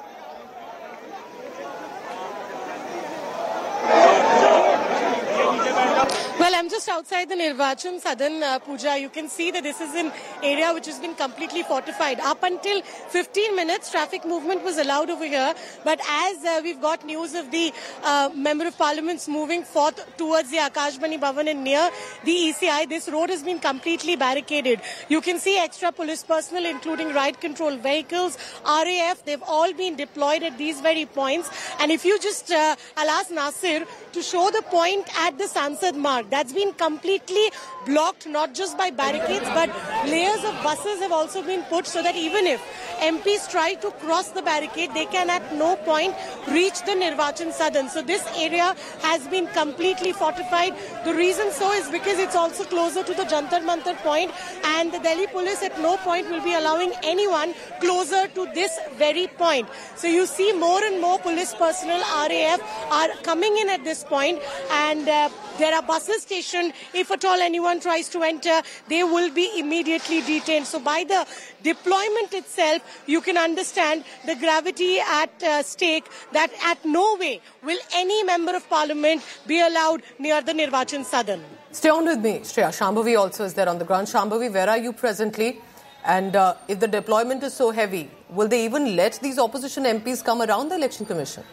[SPEAKER 19] Well, I'm just outside the Nirvachan Sadan, uh, Pooja. You can see that this is an area which has been completely fortified. Up until fifteen minutes, traffic movement was allowed over here. But as uh, we've got news of the uh, Member of Parliament's moving forth towards the Akashbani Bhavan and near the E C I, this road has been completely barricaded. You can see extra police personnel, including ride control vehicles, R A F, they've all been deployed at these very points. And if you just, uh, I'll ask Nasir to show the point at the Sansad Marg. That's been completely blocked, not just by barricades, but layers of buses have also been put so that even if M Ps try to cross the barricade, they can at no point reach the Nirvachan Sadan. So this area has been completely fortified. The reason so is because it's also closer to the Jantar Mantar point, and the Delhi police at no point will be allowing anyone closer to this very point. So you see more and more police personnel, R A F, are coming in at this point, and uh, there are buses stationed. If at all anyone tries to enter, they will be immediately detained. So by the deployment itself, you can understand the gravity at uh, stake, that at no way will any member of parliament be allowed near the Nirvachan Sadan.
[SPEAKER 2] Stay on with me, Shreya. Shambhavi also is there on the ground. Shambhavi, where are you presently? And uh, if the deployment is so heavy, will they even let these opposition M Ps come around the Election Commission?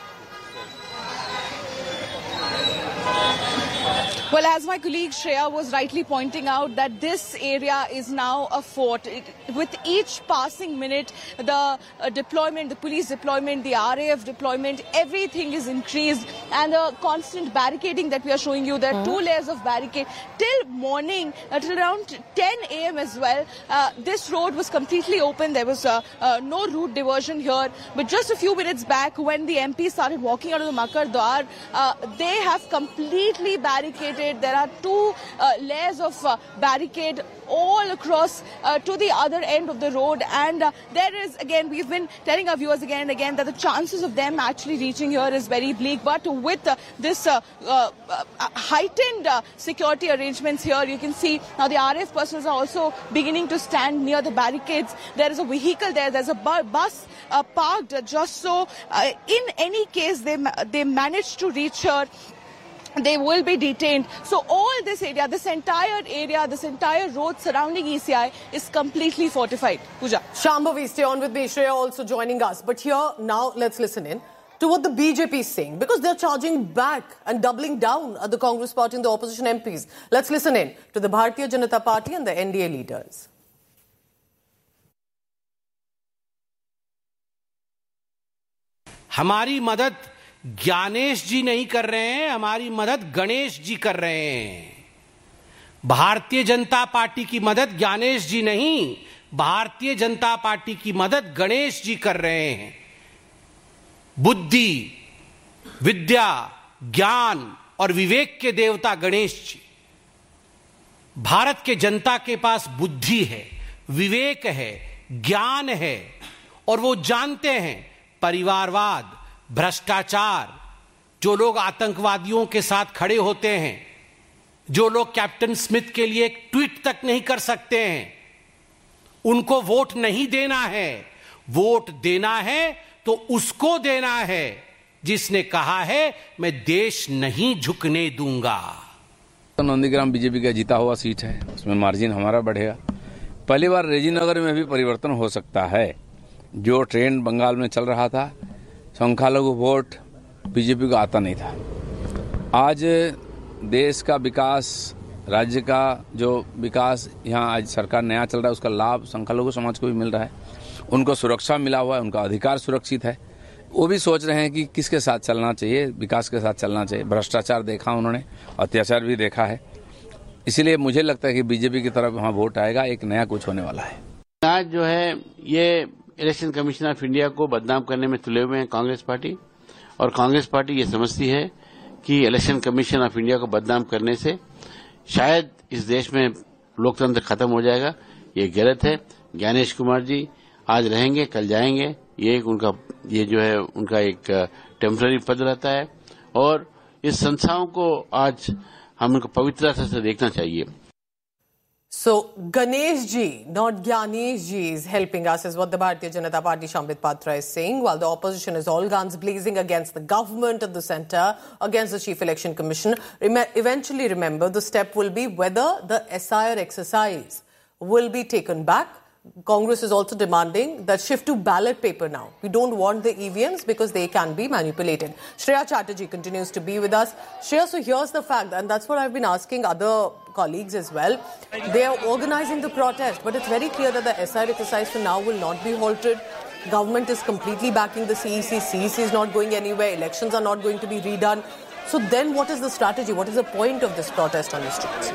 [SPEAKER 20] Well, as my colleague Shreya was rightly pointing out, that this area is now a fort. It, with each passing minute, the uh, deployment, the police deployment, the R A F deployment, everything is increased. And the constant barricading that we are showing you, there are mm-hmm. two layers of barricade. Till morning, at around ten A M as well, uh, this road was completely open. There was uh, uh, no route diversion here. But just a few minutes back, when the M P started walking out of the Makar Dwar, uh, they have completely barricaded. There are two uh, layers of uh, barricade all across uh, to the other end of the road, and uh, there is, again, we've been telling our viewers again and again that the chances of them actually reaching here is very bleak. But with uh, this uh, uh, uh, heightened uh, security arrangements here, you can see now the R A F personnel are also beginning to stand near the barricades. There is a vehicle there, there's a bu bus uh, parked just so uh, in any case they, ma they managed to reach here, they will be detained. So all this area, this entire area, this entire road surrounding E C I is completely fortified. Pooja.
[SPEAKER 2] Shambhavi, stay on with me. Shreya also joining us. But here, now let's listen in to what the B J P is saying, because they're charging back and doubling down at the Congress party and the opposition M Ps. Let's listen in to the Bharatiya Janata Party and the N D A leaders.
[SPEAKER 21] हमारी मदद ज्ञानेश जी नहीं कर रहे हैं, हमारी मदद गणेश जी कर रहे हैं। भारतीय जनता पार्टी की मदद ज्ञानेश जी नहीं, भारतीय जनता पार्टी की मदद गणेश जी कर रहे हैं। बुद्धि, विद्या, ज्ञान और विवेक के देवता गणेश जी। भारत के जनता के पास बुद्धि है, विवेक है, ज्ञान है, और वो जानते हैं परिवारवाद, भ्रष्टाचार, जो लोग आतंकवादियों के साथ खड़े होते हैं, जो लोग कैप्टन स्मिथ के लिए एक ट्वीट तक नहीं कर सकते हैं, उनको वोट नहीं देना है। वोट देना है तो उसको देना है जिसने कहा है मैं देश नहीं झुकने दूंगा।
[SPEAKER 3] नंदीग्राम बीजेपी का जीता हुआ सीट है, उसमें मार्जिन हमारा बढ़ेगा। पहली बार रेजीनगर में भी परिवर्तन हो सकता है। जो ट्रेंड बंगाल में चल रहा था, संख्यालघु वोट बीजेपी को आता नहीं था। आज देश का विकास, राज्य का जो विकास यहाँ आज सरकार नया चल रहा है, उसका लाभ संख्यालघु समाज को भी मिल रहा है। उनको सुरक्षा मिला हुआ है, उनका अधिकार सुरक्षित है। वो भी सोच रहे हैं कि किसके साथ चलना चाहिए, विकास के साथ चलना चाहिए। भ्रष्टाचार देखा उन्होंने, अत्याचार भी देखा है। इसीलिए मुझे लगता है कि बीजेपी की तरफ वहाँ वोट आएगा, एक नया कुछ होने वाला है।
[SPEAKER 22] आज जो है ये इलेक्शन कमीशन ऑफ इंडिया को बदनाम करने में तुले हुए हैं कांग्रेस पार्टी, और कांग्रेस पार्टी ये समझती है कि इलेक्शन कमीशन ऑफ इंडिया को बदनाम करने से शायद इस देश में लोकतंत्र खत्म हो जाएगा। ये गलत है। ज्ञानेश कुमार जी आज रहेंगे, कल जाएंगे। ये एक उनका ये जो है उनका एक टेम्पररी पद रहता है, और इस संस्थाओं को आज हम उनको पवित्रता से देखना चाहिए।
[SPEAKER 2] So, Ganesh ji, not Gyanesh ji, is helping us, is what the Bharatiya Janata Party Shambit Patra is saying, while the opposition is all guns blazing against the government of the centre, against the Chief Election Commission. Rem- eventually, remember, the step will be whether the S I R exercise will be taken back. Congress is also demanding that shift to ballot paper now. We don't want the E V Ms because they can be manipulated. Shreya Chatterjee continues to be with us. Shreya, so here's the fact, and that's what I've been asking other colleagues as well. They are organizing the protest, but it's very clear that the S I R exercise for now will not be halted. Government is completely backing the C E C. C E C is not going anywhere. Elections are not going to be redone. So then what is the strategy? What is the point of this protest on the streets?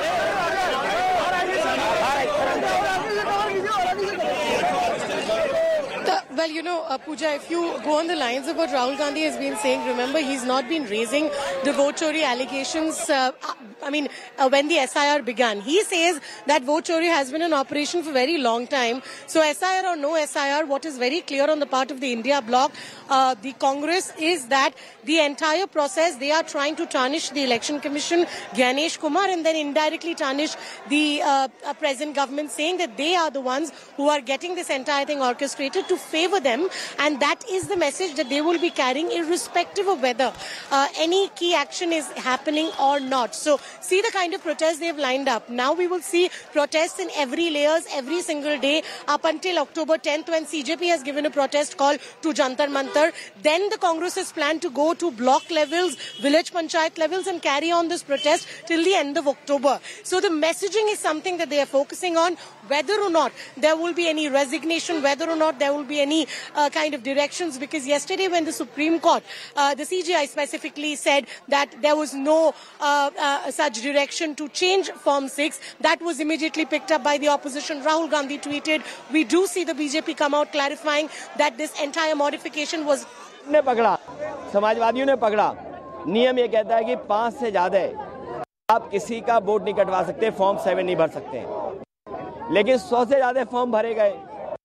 [SPEAKER 19] Well, you know, uh, Pooja, if you go on the lines of what Rahul Gandhi has been saying, remember, he's not been raising the vote chori allegations, uh, I mean, uh, when the S I R began. He says that vote chori has been in operation for a very long time. So S I R or no S I R, what is very clear on the part of the India bloc, uh, the Congress, is that the entire process, they are trying to tarnish the Election Commission, Gyanesh Kumar, and then indirectly tarnish the uh, uh, present government, saying that they are the ones who are getting this entire thing orchestrated to favor them, and that is the message that they will be carrying irrespective of whether uh, any key action is happening or not. So see the kind of protests they've lined up. Now we will see protests in every layers every single day up until October tenth, when C J P has given a protest call to Jantar Mantar. Then the Congress has planned to go to block levels, village panchayat levels, and carry on this protest till the end of October. So the messaging is something that they are focusing on. Whether or not there will be any resignation, whether or not there will be any uh, kind of directions, because yesterday when the Supreme Court, uh, the C J I specifically said that there was no uh, uh, such direction to change Form six, that was immediately picked up by the opposition. Rahul Gandhi tweeted, we do see the B J P come out clarifying that this entire modification was...
[SPEAKER 7] ने पकड़ा, समाजवादियों ने पकड़ा। नियम ये कहता है कि पांच से ज्यादा आप किसी का वोट नहीं कटवा सकते, फॉर्म सेवन नहीं भर सकते, लेकिन सौ से ज्यादा फॉर्म भरे गए।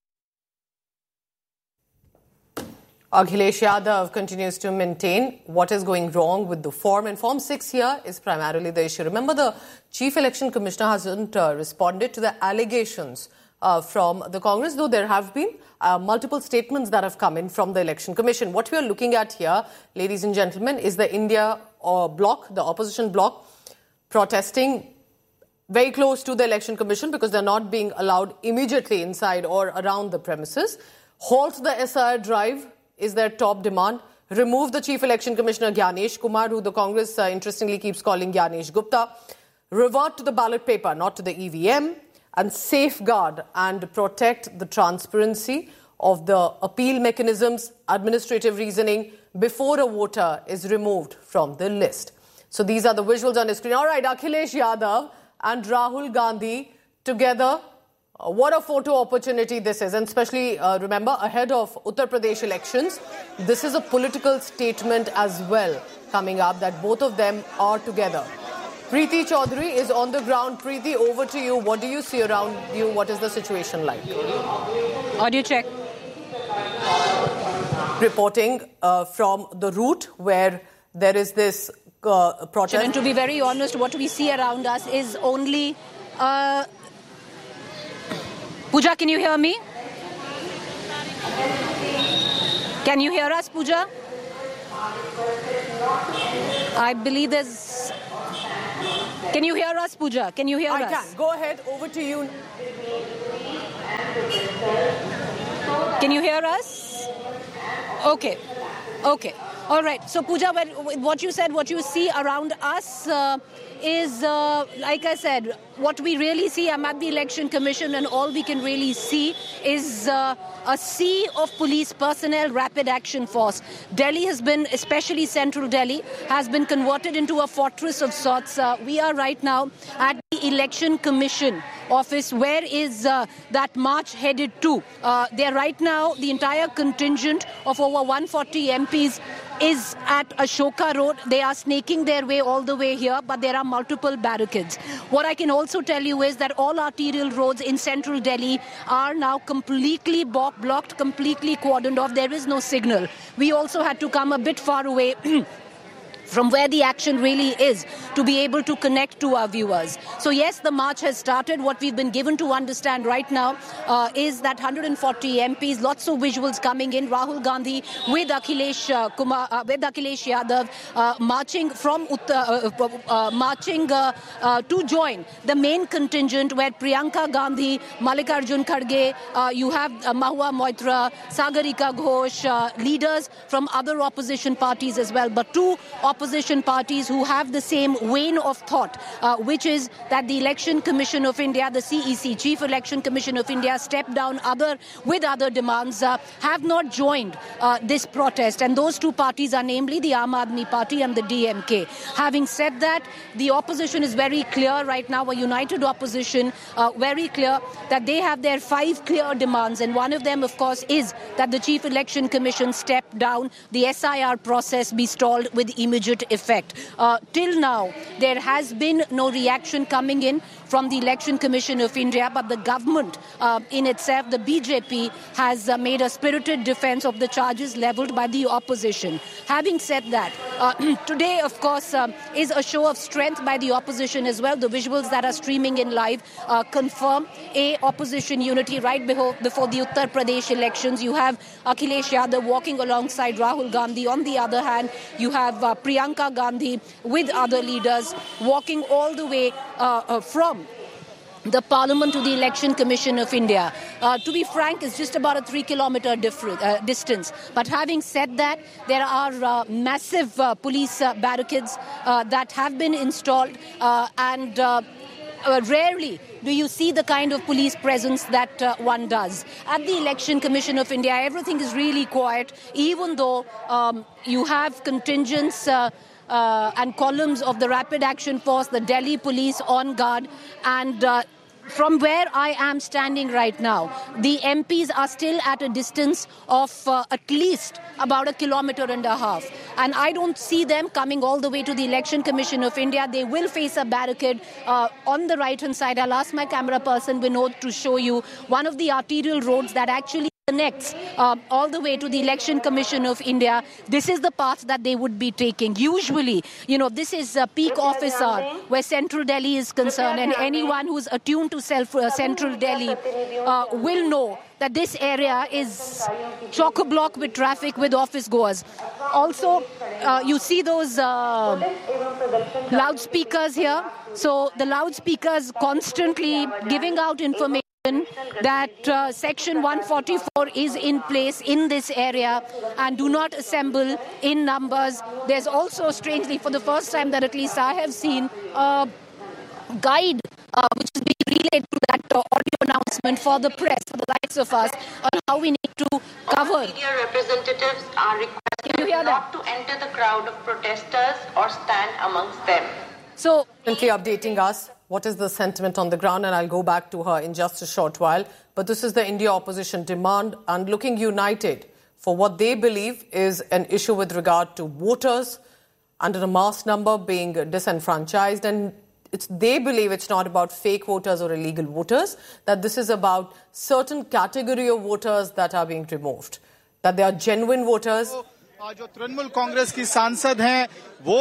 [SPEAKER 2] Akhilesh Yadav continues to maintain what is going wrong with the form, and Form six here is primarily the issue. Remember, the Chief Election Commissioner hasn't uh, responded to the allegations uh, from the Congress, though there have been uh, multiple statements that have come in from the Election Commission. What we are looking at here, ladies and gentlemen, is the India uh, bloc, the opposition bloc, protesting very close to the Election Commission because they're not being allowed immediately inside or around the premises. Halt the S I R drive is their top demand. Remove the Chief Election Commissioner Gyanesh Kumar, who the Congress uh, interestingly keeps calling Gyanesh Gupta. Revert to the ballot paper, not to the E V M, and safeguard and protect the transparency of the appeal mechanisms, administrative reasoning before a voter is removed from the list. So these are the visuals on the screen. All right, Akhilesh Yadav and Rahul Gandhi together. Uh, what a photo opportunity this is, and especially, uh, remember, ahead of Uttar Pradesh elections, this is a political statement as well coming up that both of them are together. Preeti Chaudhary is on the ground. Preeti, over to you. What do you see around you? What is the situation like?
[SPEAKER 23] Audio check.
[SPEAKER 2] Reporting uh, from the route where there is this uh, protest.
[SPEAKER 23] And to be very honest, what we see around us is only... Uh... Pooja, can you hear me? Can you hear us, Pooja? I believe there's... Can you hear us, Pooja? Can you hear
[SPEAKER 2] I
[SPEAKER 23] us?
[SPEAKER 2] I can. Go ahead. Over to you.
[SPEAKER 23] Can you hear us? Okay. Okay. All right. So, Pooja, what you said, what you see around us uh, is, uh, like I said, what we really see. I'm at the Election Commission, and all we can really see is uh, a sea of police personnel, rapid action force. Delhi has been, especially central Delhi, has been converted into a fortress of sorts. Uh, we are right now at the Election Commission office. Where is uh, that march headed to? Uh, they're right now, the entire contingent of over one hundred forty M Ps is at Ashoka Road. They are snaking their way all the way here, but there are multiple barricades. What I can also tell you is that all arterial roads in central Delhi are now completely blocked, completely cordoned off. There is no signal. We also had to come a bit far away from where the action really is to be able to connect to our viewers. So yes, the march has started. What we've been given to understand right now uh, is that one hundred forty M Ps, lots of visuals coming in. Rahul Gandhi with Akhilesh uh, Kumar, uh, with Akhilesh Yadav uh, marching from Uttar, uh, uh, marching uh, uh, to join the main contingent, where Priyanka Gandhi, Mallikarjun Kharge, uh, you have uh, Mahua Moitra, Sagarika Ghosh, uh, leaders from other opposition parties as well, but two opposition parties who have the same vein of thought, uh, which is that the Election Commission of India, the C E C, Chief Election Commission of India, step down other with other demands, uh, have not joined uh, this protest. And those two parties are namely the Aam Aadmi Party and the D M K. Having said that, the opposition is very clear right now, a united opposition, uh, very clear that they have their five clear demands. And one of them, of course, is that the Chief Election Commission step down, the S I R process be stalled with immediate effect. Uh, till now, there has been no reaction coming in from the Election Commission of India, but the government uh, in itself, the B J P, has uh, made a spirited defense of the charges leveled by the opposition. Having said that, uh, today, of course, uh, is a show of strength by the opposition as well. The visuals that are streaming in live uh, confirm a opposition unity right before, before the Uttar Pradesh elections. You have Akhilesh Yadav walking alongside Rahul Gandhi. On the other hand, you have uh, Priyanka Gandhi with other leaders walking all the way uh, uh, from the Parliament to the Election Commission of India. Uh, to be frank, it's just about a three kilometer different, uh, distance. But having said that, there are uh, massive uh, police uh, barricades uh, that have been installed uh, and uh, Uh, rarely do you see the kind of police presence that uh, one does. At the Election Commission of India, everything is really quiet, even though um, you have contingents uh, uh, and columns of the Rapid Action Force, the Delhi police on guard, and uh, from where I am standing right now, the M Ps are still at a distance of uh, at least about a kilometer and a half. And I don't see them coming all the way to the Election Commission of India. They will face a barricade uh, on the right-hand side. I'll ask my camera person, Vinod, to show you one of the arterial roads that actually connects uh, all the way to the Election Commission of India. This is the path that they would be taking. Usually, you know, this is a peak office hour where central Delhi is concerned, and anyone who's attuned to self, uh, central Delhi uh, will know that this area is chock-a-block with traffic, with office goers. Also, uh, you see those uh, loudspeakers here. So the loudspeakers constantly giving out information that uh, Section one forty-four is in place in this area and do not assemble in numbers. There's also, strangely, for the first time that at least I have seen, a guide uh, which is being relayed to that uh, audio announcement for the press, for the likes of us, on how we need to cover.
[SPEAKER 5] Media representatives are requested not to enter the crowd of protesters or stand amongst them.
[SPEAKER 2] So, currently updating us, what is the sentiment on the ground? And I'll go back to her in just a short while. But this is the India opposition demand and looking united for what they believe is an issue with regard to voters under a mass number being disenfranchised. And it's, they believe it's not about fake voters or illegal voters, that this is about certain category of voters that are being removed, that they are genuine voters.
[SPEAKER 1] जो तृणमूल कांग्रेस की सांसद हैं वो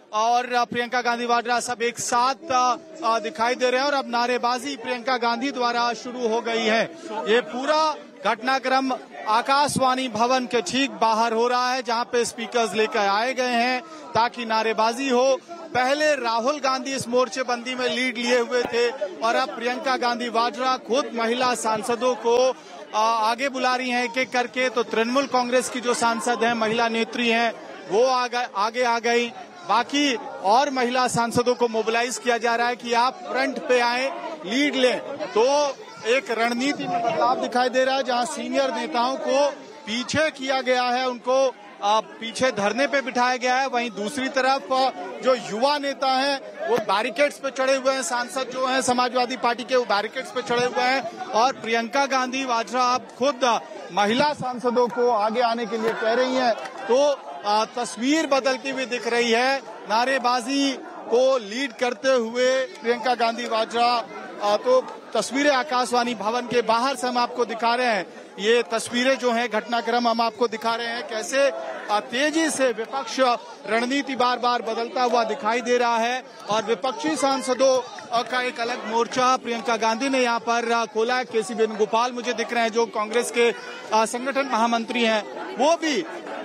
[SPEAKER 6] और प्रियंका गांधी वाड्रा सब एक साथ दिखाई दे रहे हैं और अब नारेबाजी प्रियंका गांधी द्वारा शुरू हो गई है। ये पूरा घटनाक्रम आकाशवाणी भवन के ठीक बाहर हो रहा है, जहां पे स्पीकर्स लेकर आए गए हैं ताकि नारेबाजी हो। पहले राहुल गांधी इस मोर्चेबंदी में लीड लिए हुए थे और अब प्रियंका गांधी वाड्रा खुद महिला सांसदों को आगे बुला रही हैं एक एक करके। तो तृणमूल कांग्रेस की जो सांसद हैं, महिला नेत्री हैं, वो आगे आगे आ गई। बाकी और महिला सांसदों को मोबिलाइज किया जा रहा है कि आप फ्रंट पे आए, लीड लें। तो एक रणनीति में बदलाव दिखाई दे रहा है, जहां सीनियर नेताओं को पीछे किया गया है, उनको पीछे धरने पे बिठाया गया है। वहीं दूसरी तरफ जो युवा नेता हैं वो बैरिकेड्स पे चढ़े हुए हैं। सांसद जो हैं समाजवादी पार्टी के, वो बैरिकेड्स पे चढ़े हुए हैं और प्रियंका गांधी वाड्रा अब खुद महिला सांसदों को आगे आने के लिए कह रही हैं। तो आ, तस्वीर बदलती हुई दिख रही है। नारेबाजी को लीड करते हुए प्रियंका गांधी वाड्रा। तो तस्वीरें आकाशवाणी भवन के बाहर से हम आपको दिखा रहे हैं। ये तस्वीरें जो हैं, घटनाक्रम हम आपको दिखा रहे हैं, कैसे तेजी से विपक्ष रणनीति बार बार बदलता हुआ दिखाई दे रहा है और विपक्षी सांसदों का एक अलग मोर्चा प्रियंका गांधी ने यहाँ पर खोला है। केसी वेणुगोपाल मुझे दिख रहे हैं, जो कांग्रेस के संगठन महामंत्री हैं, वो भी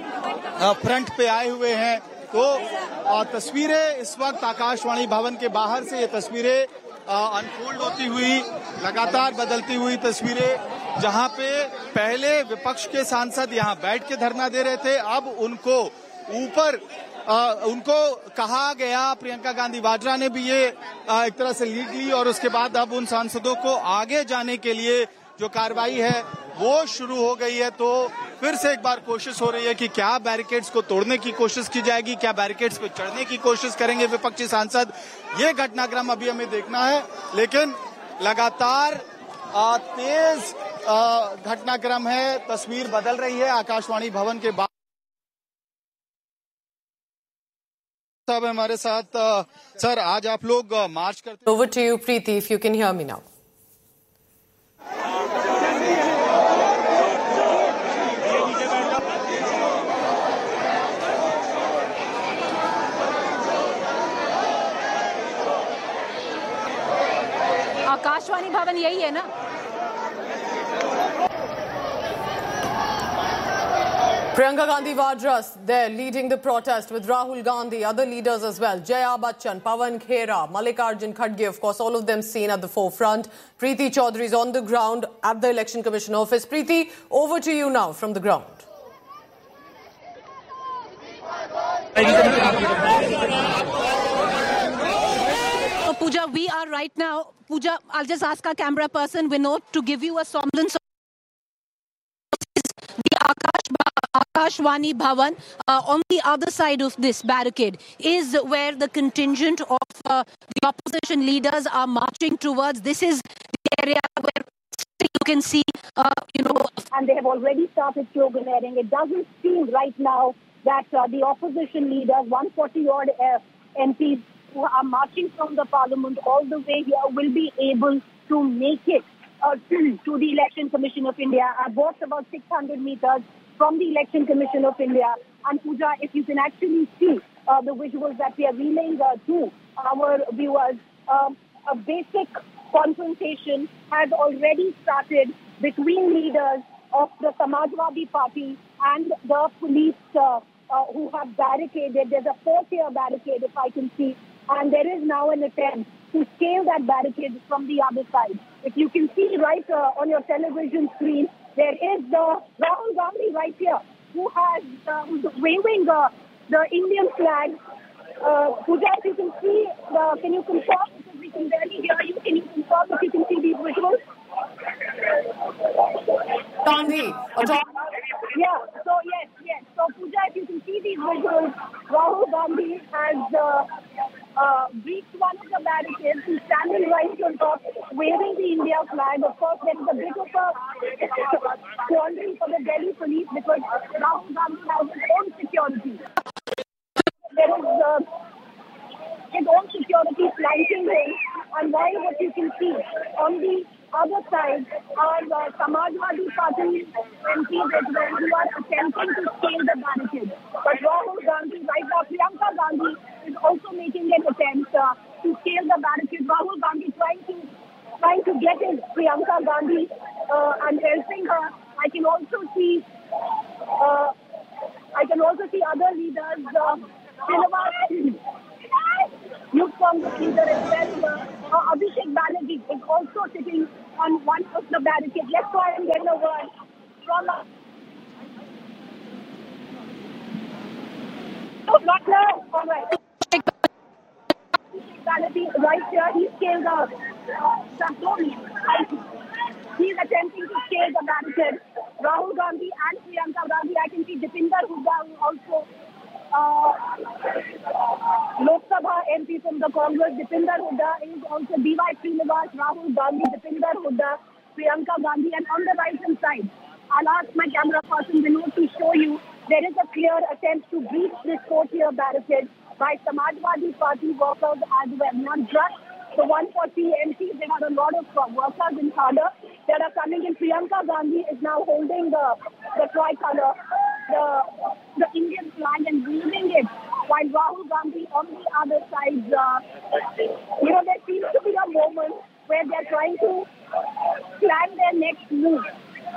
[SPEAKER 6] फ्रंट पे आए हुए हैं। तो तस्वीरें इस वक्त आकाशवाणी भवन के बाहर से ये तस्वीरें अनफोल्ड होती हुई, लगातार बदलती हुई तस्वीरें, जहां पे पहले विपक्ष के सांसद यहां बैठ के धरना दे रहे थे, अब उनको ऊपर उनको कहा गया, प्रियंका गांधी वाड्रा ने भी ये आ, एक तरह से लीड ली और उसके बाद अब उन सांसदों को आगे जाने के लिए जो कार्रवाई है वो शुरू हो गई है। तो फिर से एक बार कोशिश हो रही है कि क्या बैरिकेड्स को तोड़ने की कोशिश की जाएगी, क्या बैरिकेड्स पे चढ़ने की कोशिश करेंगे विपक्षी सांसद। ये घटनाक्रम अभी हमें देखना है, लेकिन लगातार आ, तेज घटनाक्रम है, तस्वीर बदल रही है आकाशवाणी भवन के बाद। साहब हमारे साथ। सर, आज आप लोग मार्च करते।
[SPEAKER 2] Over to you, Preeti, if you can hear me now.
[SPEAKER 23] Akashvani भवन यही है ना?
[SPEAKER 2] Priyanka Gandhi Vadra there leading the protest with Rahul Gandhi, other leaders as well. Jaya Bachchan, Pawan Khera, Mallikarjun Kharge, of course, all of them seen at the forefront. Preeti Chaudhary is on the ground at the Election Commission office. Preeti, over to you now from the ground.
[SPEAKER 23] So, Pooja, we are right now, Pooja, I'll just ask our camera person, Vinod, to give you a semblance of the Akash, Akashwani Bhavan. Uh, on the other side of this barricade is where the contingent of uh, the opposition leaders are marching towards. This is the area where you can see, uh, you know...
[SPEAKER 14] And they have already started sloganeering. It doesn't seem right now that uh, the opposition leaders, one hundred forty odd uh, M Ps who are marching from the parliament all the way here, will be able to make it uh, to the Election Commission of India. I walked about six hundred meters from the Election Commission of India. And Pooja, if you can actually see uh, the visuals that we are relaying uh, to our viewers, um, a basic confrontation has already started between leaders of the Samajwadi Party and the police uh, uh, who have barricaded. There's a four-tier barricade, if I can see, and there is now an attempt to scale that barricade from the other side. If you can see right uh, on your television screen, there is the Rahul Gandhi right here, who has uh, who's waving uh, the Indian flag. Uh, Pooja, if you can see, the, can you confirm? Because we can barely hear you. Can you confirm if you can see these visuals?
[SPEAKER 2] Gandhi.
[SPEAKER 14] Yeah, so yes, yes. So Pooja, if you can see these visuals, Rahul Gandhi has uh, uh, breached one of the barricades. He's standing right on top, waving the India flag. Of course, there is a bit of a quandary for the Delhi police because Rahul Gandhi has his own security. There is uh, his own security flanking him, and while what you can see on the other side are uh, Samajwadi Party M Ps as well who are attempting to scale the barricade. But Rahul Gandhi, right now, Priyanka Gandhi is also I can also see, uh, I can also see other leaders. Uh, Srinivas, Youth Congress leader as well. Uh, uh, Abhishek Banerjee is also sitting on one of the barricades. Let's go ahead and get a word from. Uh, no, not now. All right. Banerjee right here. He scaled up. He's attempting to scale the barricade. Rahul Gandhi and Priyanka Gandhi. I can see Dipinder Hooda also. Uh, Lok Sabha M P from the Congress, Dipinder Hooda is also D Y Srinivas, Rahul Gandhi, Dipinder Hooda, Priyanka Gandhi, and on the right hand side, I'll ask my camera person Vinod to show you there is a clear attempt to breach this four-tier barricade by Samajwadi Party workers as well. Not just the one forty M Ps, there are a lot of workers in Khadar that are coming in. Priyanka Gandhi is now holding the, the tricolor, the, the Indian flag, and waving it, while Rahul Gandhi on the other side, uh, you know, there seems to be a moment where they're trying to plan their next move.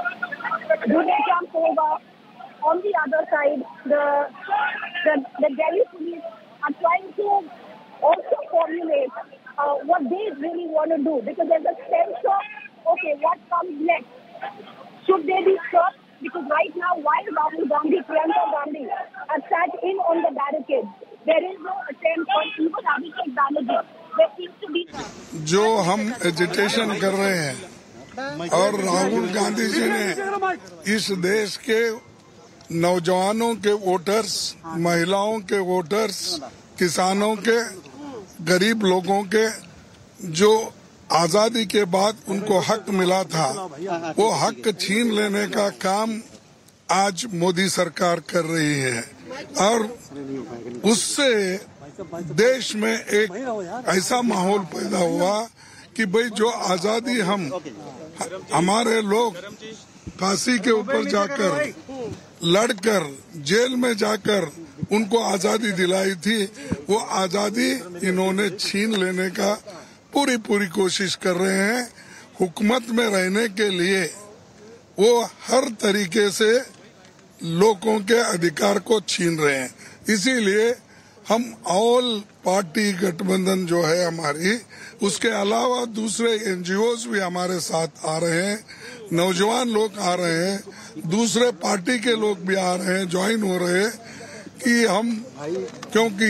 [SPEAKER 14] Do they jump over? On the other side, the, the, the Delhi police are trying to also formulate uh, what they really want to do, because there's a sense of, okay, what comes next? Should they be stopped? Because right now, while Rahul Gandhi, Priyanka Gandhi are sat in on the barricade, there is no attempt on even Abhishek Banerjee. There seems to be...
[SPEAKER 15] जो हम agitation कर रहे हैं और राहुल गांधी जी ने इस देश के नौजवानों के वोटर्स, महिलाओं के वोटर्स, किसानों के, गरीब लोगों के जो आजादी के बाद उनको हक मिला था, वो हक छीन लेने का काम आज मोदी सरकार कर रही है। और उससे देश में एक ऐसा माहौल पैदा हुआ कि भाई जो आजादी हम हमारे लोग फांसी के ऊपर जाकर लड़कर जेल में जाकर उनको आजादी दिलाई थी, वो आजादी इन्होंने छीन लेने का पूरी पूरी कोशिश कर रहे हैं। हुकूमत में रहने के लिए वो हर तरीके से लोगों के अधिकार को छीन रहे हैं। इसीलिए हम ऑल पार्टी गठबंधन जो है हमारी, उसके अलावा दूसरे एनजीओज भी हमारे साथ आ रहे हैं, नौजवान लोग आ रहे हैं, दूसरे पार्टी के लोग भी आ रहे हैं, ज्वाइन हो रहे हैं कि हम, क्योंकि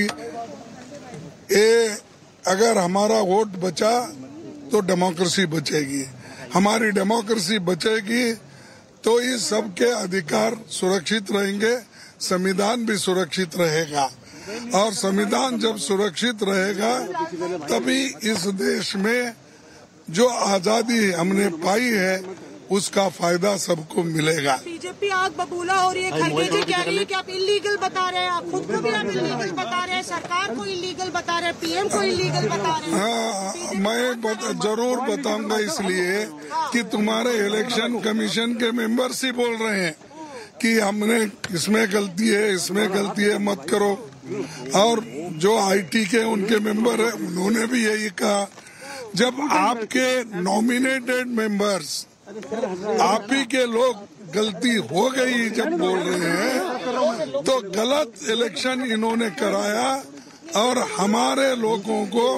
[SPEAKER 15] ये अगर हमारा वोट बचा तो डेमोक्रेसी बचेगी, हमारी डेमोक्रेसी बचेगी तो इस सबके अधिकार सुरक्षित रहेंगे, संविधान भी सुरक्षित रहेगा। और संविधान जब सुरक्षित रहेगा तभी इस देश में जो आजादी हमने पाई है उसका फायदा सबको मिलेगा।
[SPEAKER 4] बीजेपी आग बबूला हो रही है, खड़गे जी कह रही है कि आप इलीगल बता रहे हैं, आप खुद को भी आप इलीगल बता रहे हैं, सरकार को इलीगल बता रहे हैं, पीएम को इलीगल बता रहे हैं।
[SPEAKER 15] हाँ, मैं बता, जरूर बताऊंगा, इसलिए कि तुम्हारे इलेक्शन कमीशन के मेंबर्स ही बोल रहे हैं कि हमने इसमें गलती है, इसमें गलती है, मत करो। और जो आईटी के उनके मेंबर है उन्होंने भी यही कहा। जब आपके नॉमिनेटेड मेंबर्स, आप ही के लोग गलती हो गई जब बोल रहे हैं, तो गलत इलेक्शन इन्होंने कराया और हमारे लोगों को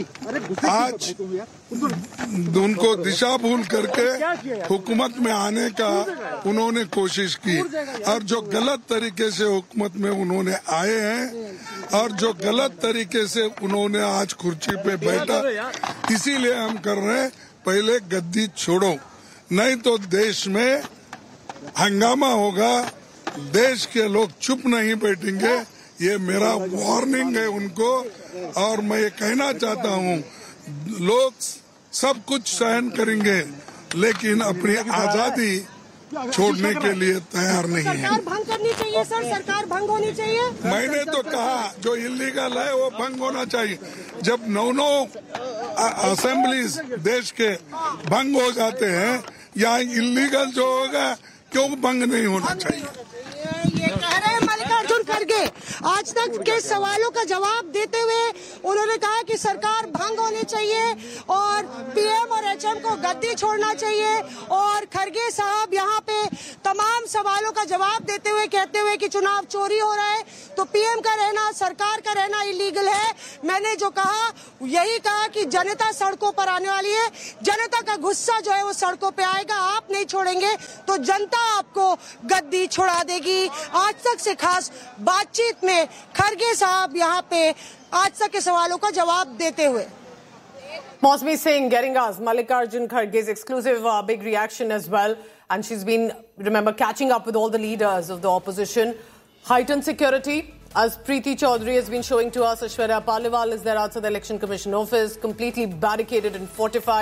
[SPEAKER 15] आज उनको दिशा भूल करके हुकूमत में आने का उन्होंने कोशिश की। और जो गलत तरीके से हुकूमत में उन्होंने आए हैं और जो गलत तरीके से उन्होंने आज कुर्सी पे बैठा, इसीलिए हम कर रहे हैं, पहले गद्दी छोड़ो, नहीं तो देश में हंगामा होगा, देश के लोग चुप नहीं बैठेंगे। ये मेरा वार्निंग है उनको। और मैं ये कहना चाहता हूँ, लोग सब कुछ सहन करेंगे लेकिन अपनी आजादी छोड़ने के लिए तैयार नहीं है।
[SPEAKER 4] सरकार भंग करनी चाहिए सर, सरकार भंग होनी चाहिए।
[SPEAKER 15] मैंने तो कहा जो इलीगल है वो भंग होना चाहिए। जब नौ नौ असेंबलीज देश के भंग हो जाते हैं, यहाँ इलीगल जो होगा क्यों भंग नहीं होना चाहिए?
[SPEAKER 4] ये कह रहे हैं मल्लिकार्जुन खड़गे। आज तक के सवालों का जवाब देते हुए उन्होंने कहा कि सरकार भंग होनी चाहिए और पीएम और एचएम को गद्दी छोड़ना चाहिए। और खड़गे साहब यहाँ पे सवालों का जवाब देते हुए कहते हुए कि चुनाव चोरी हो रहा है तो पीएम का रहना, सरकार का रहना इलीगल है। मैंने जो कहा यही कहा कि जनता सड़कों पर आने वाली है, जनता का गुस्सा जो है वो सड़कों पे आएगा, आप नहीं छोड़ेंगे तो जनता आपको गद्दी छुड़ा देगी। आज तक से खास बातचीत में खड़गे साहब यहाँ पे आज तक के सवालों का जवाब देते हुए।
[SPEAKER 2] Mosmi Singh getting us Mallikarjun Kharge's exclusive uh, big reaction as well. And she's been, remember, catching up with all the leaders of the opposition. Heightened security, as Preeti Chaudhary has been showing to us. Aishwarya Paliwal is there outside the Election Commission office, completely barricaded and fortified.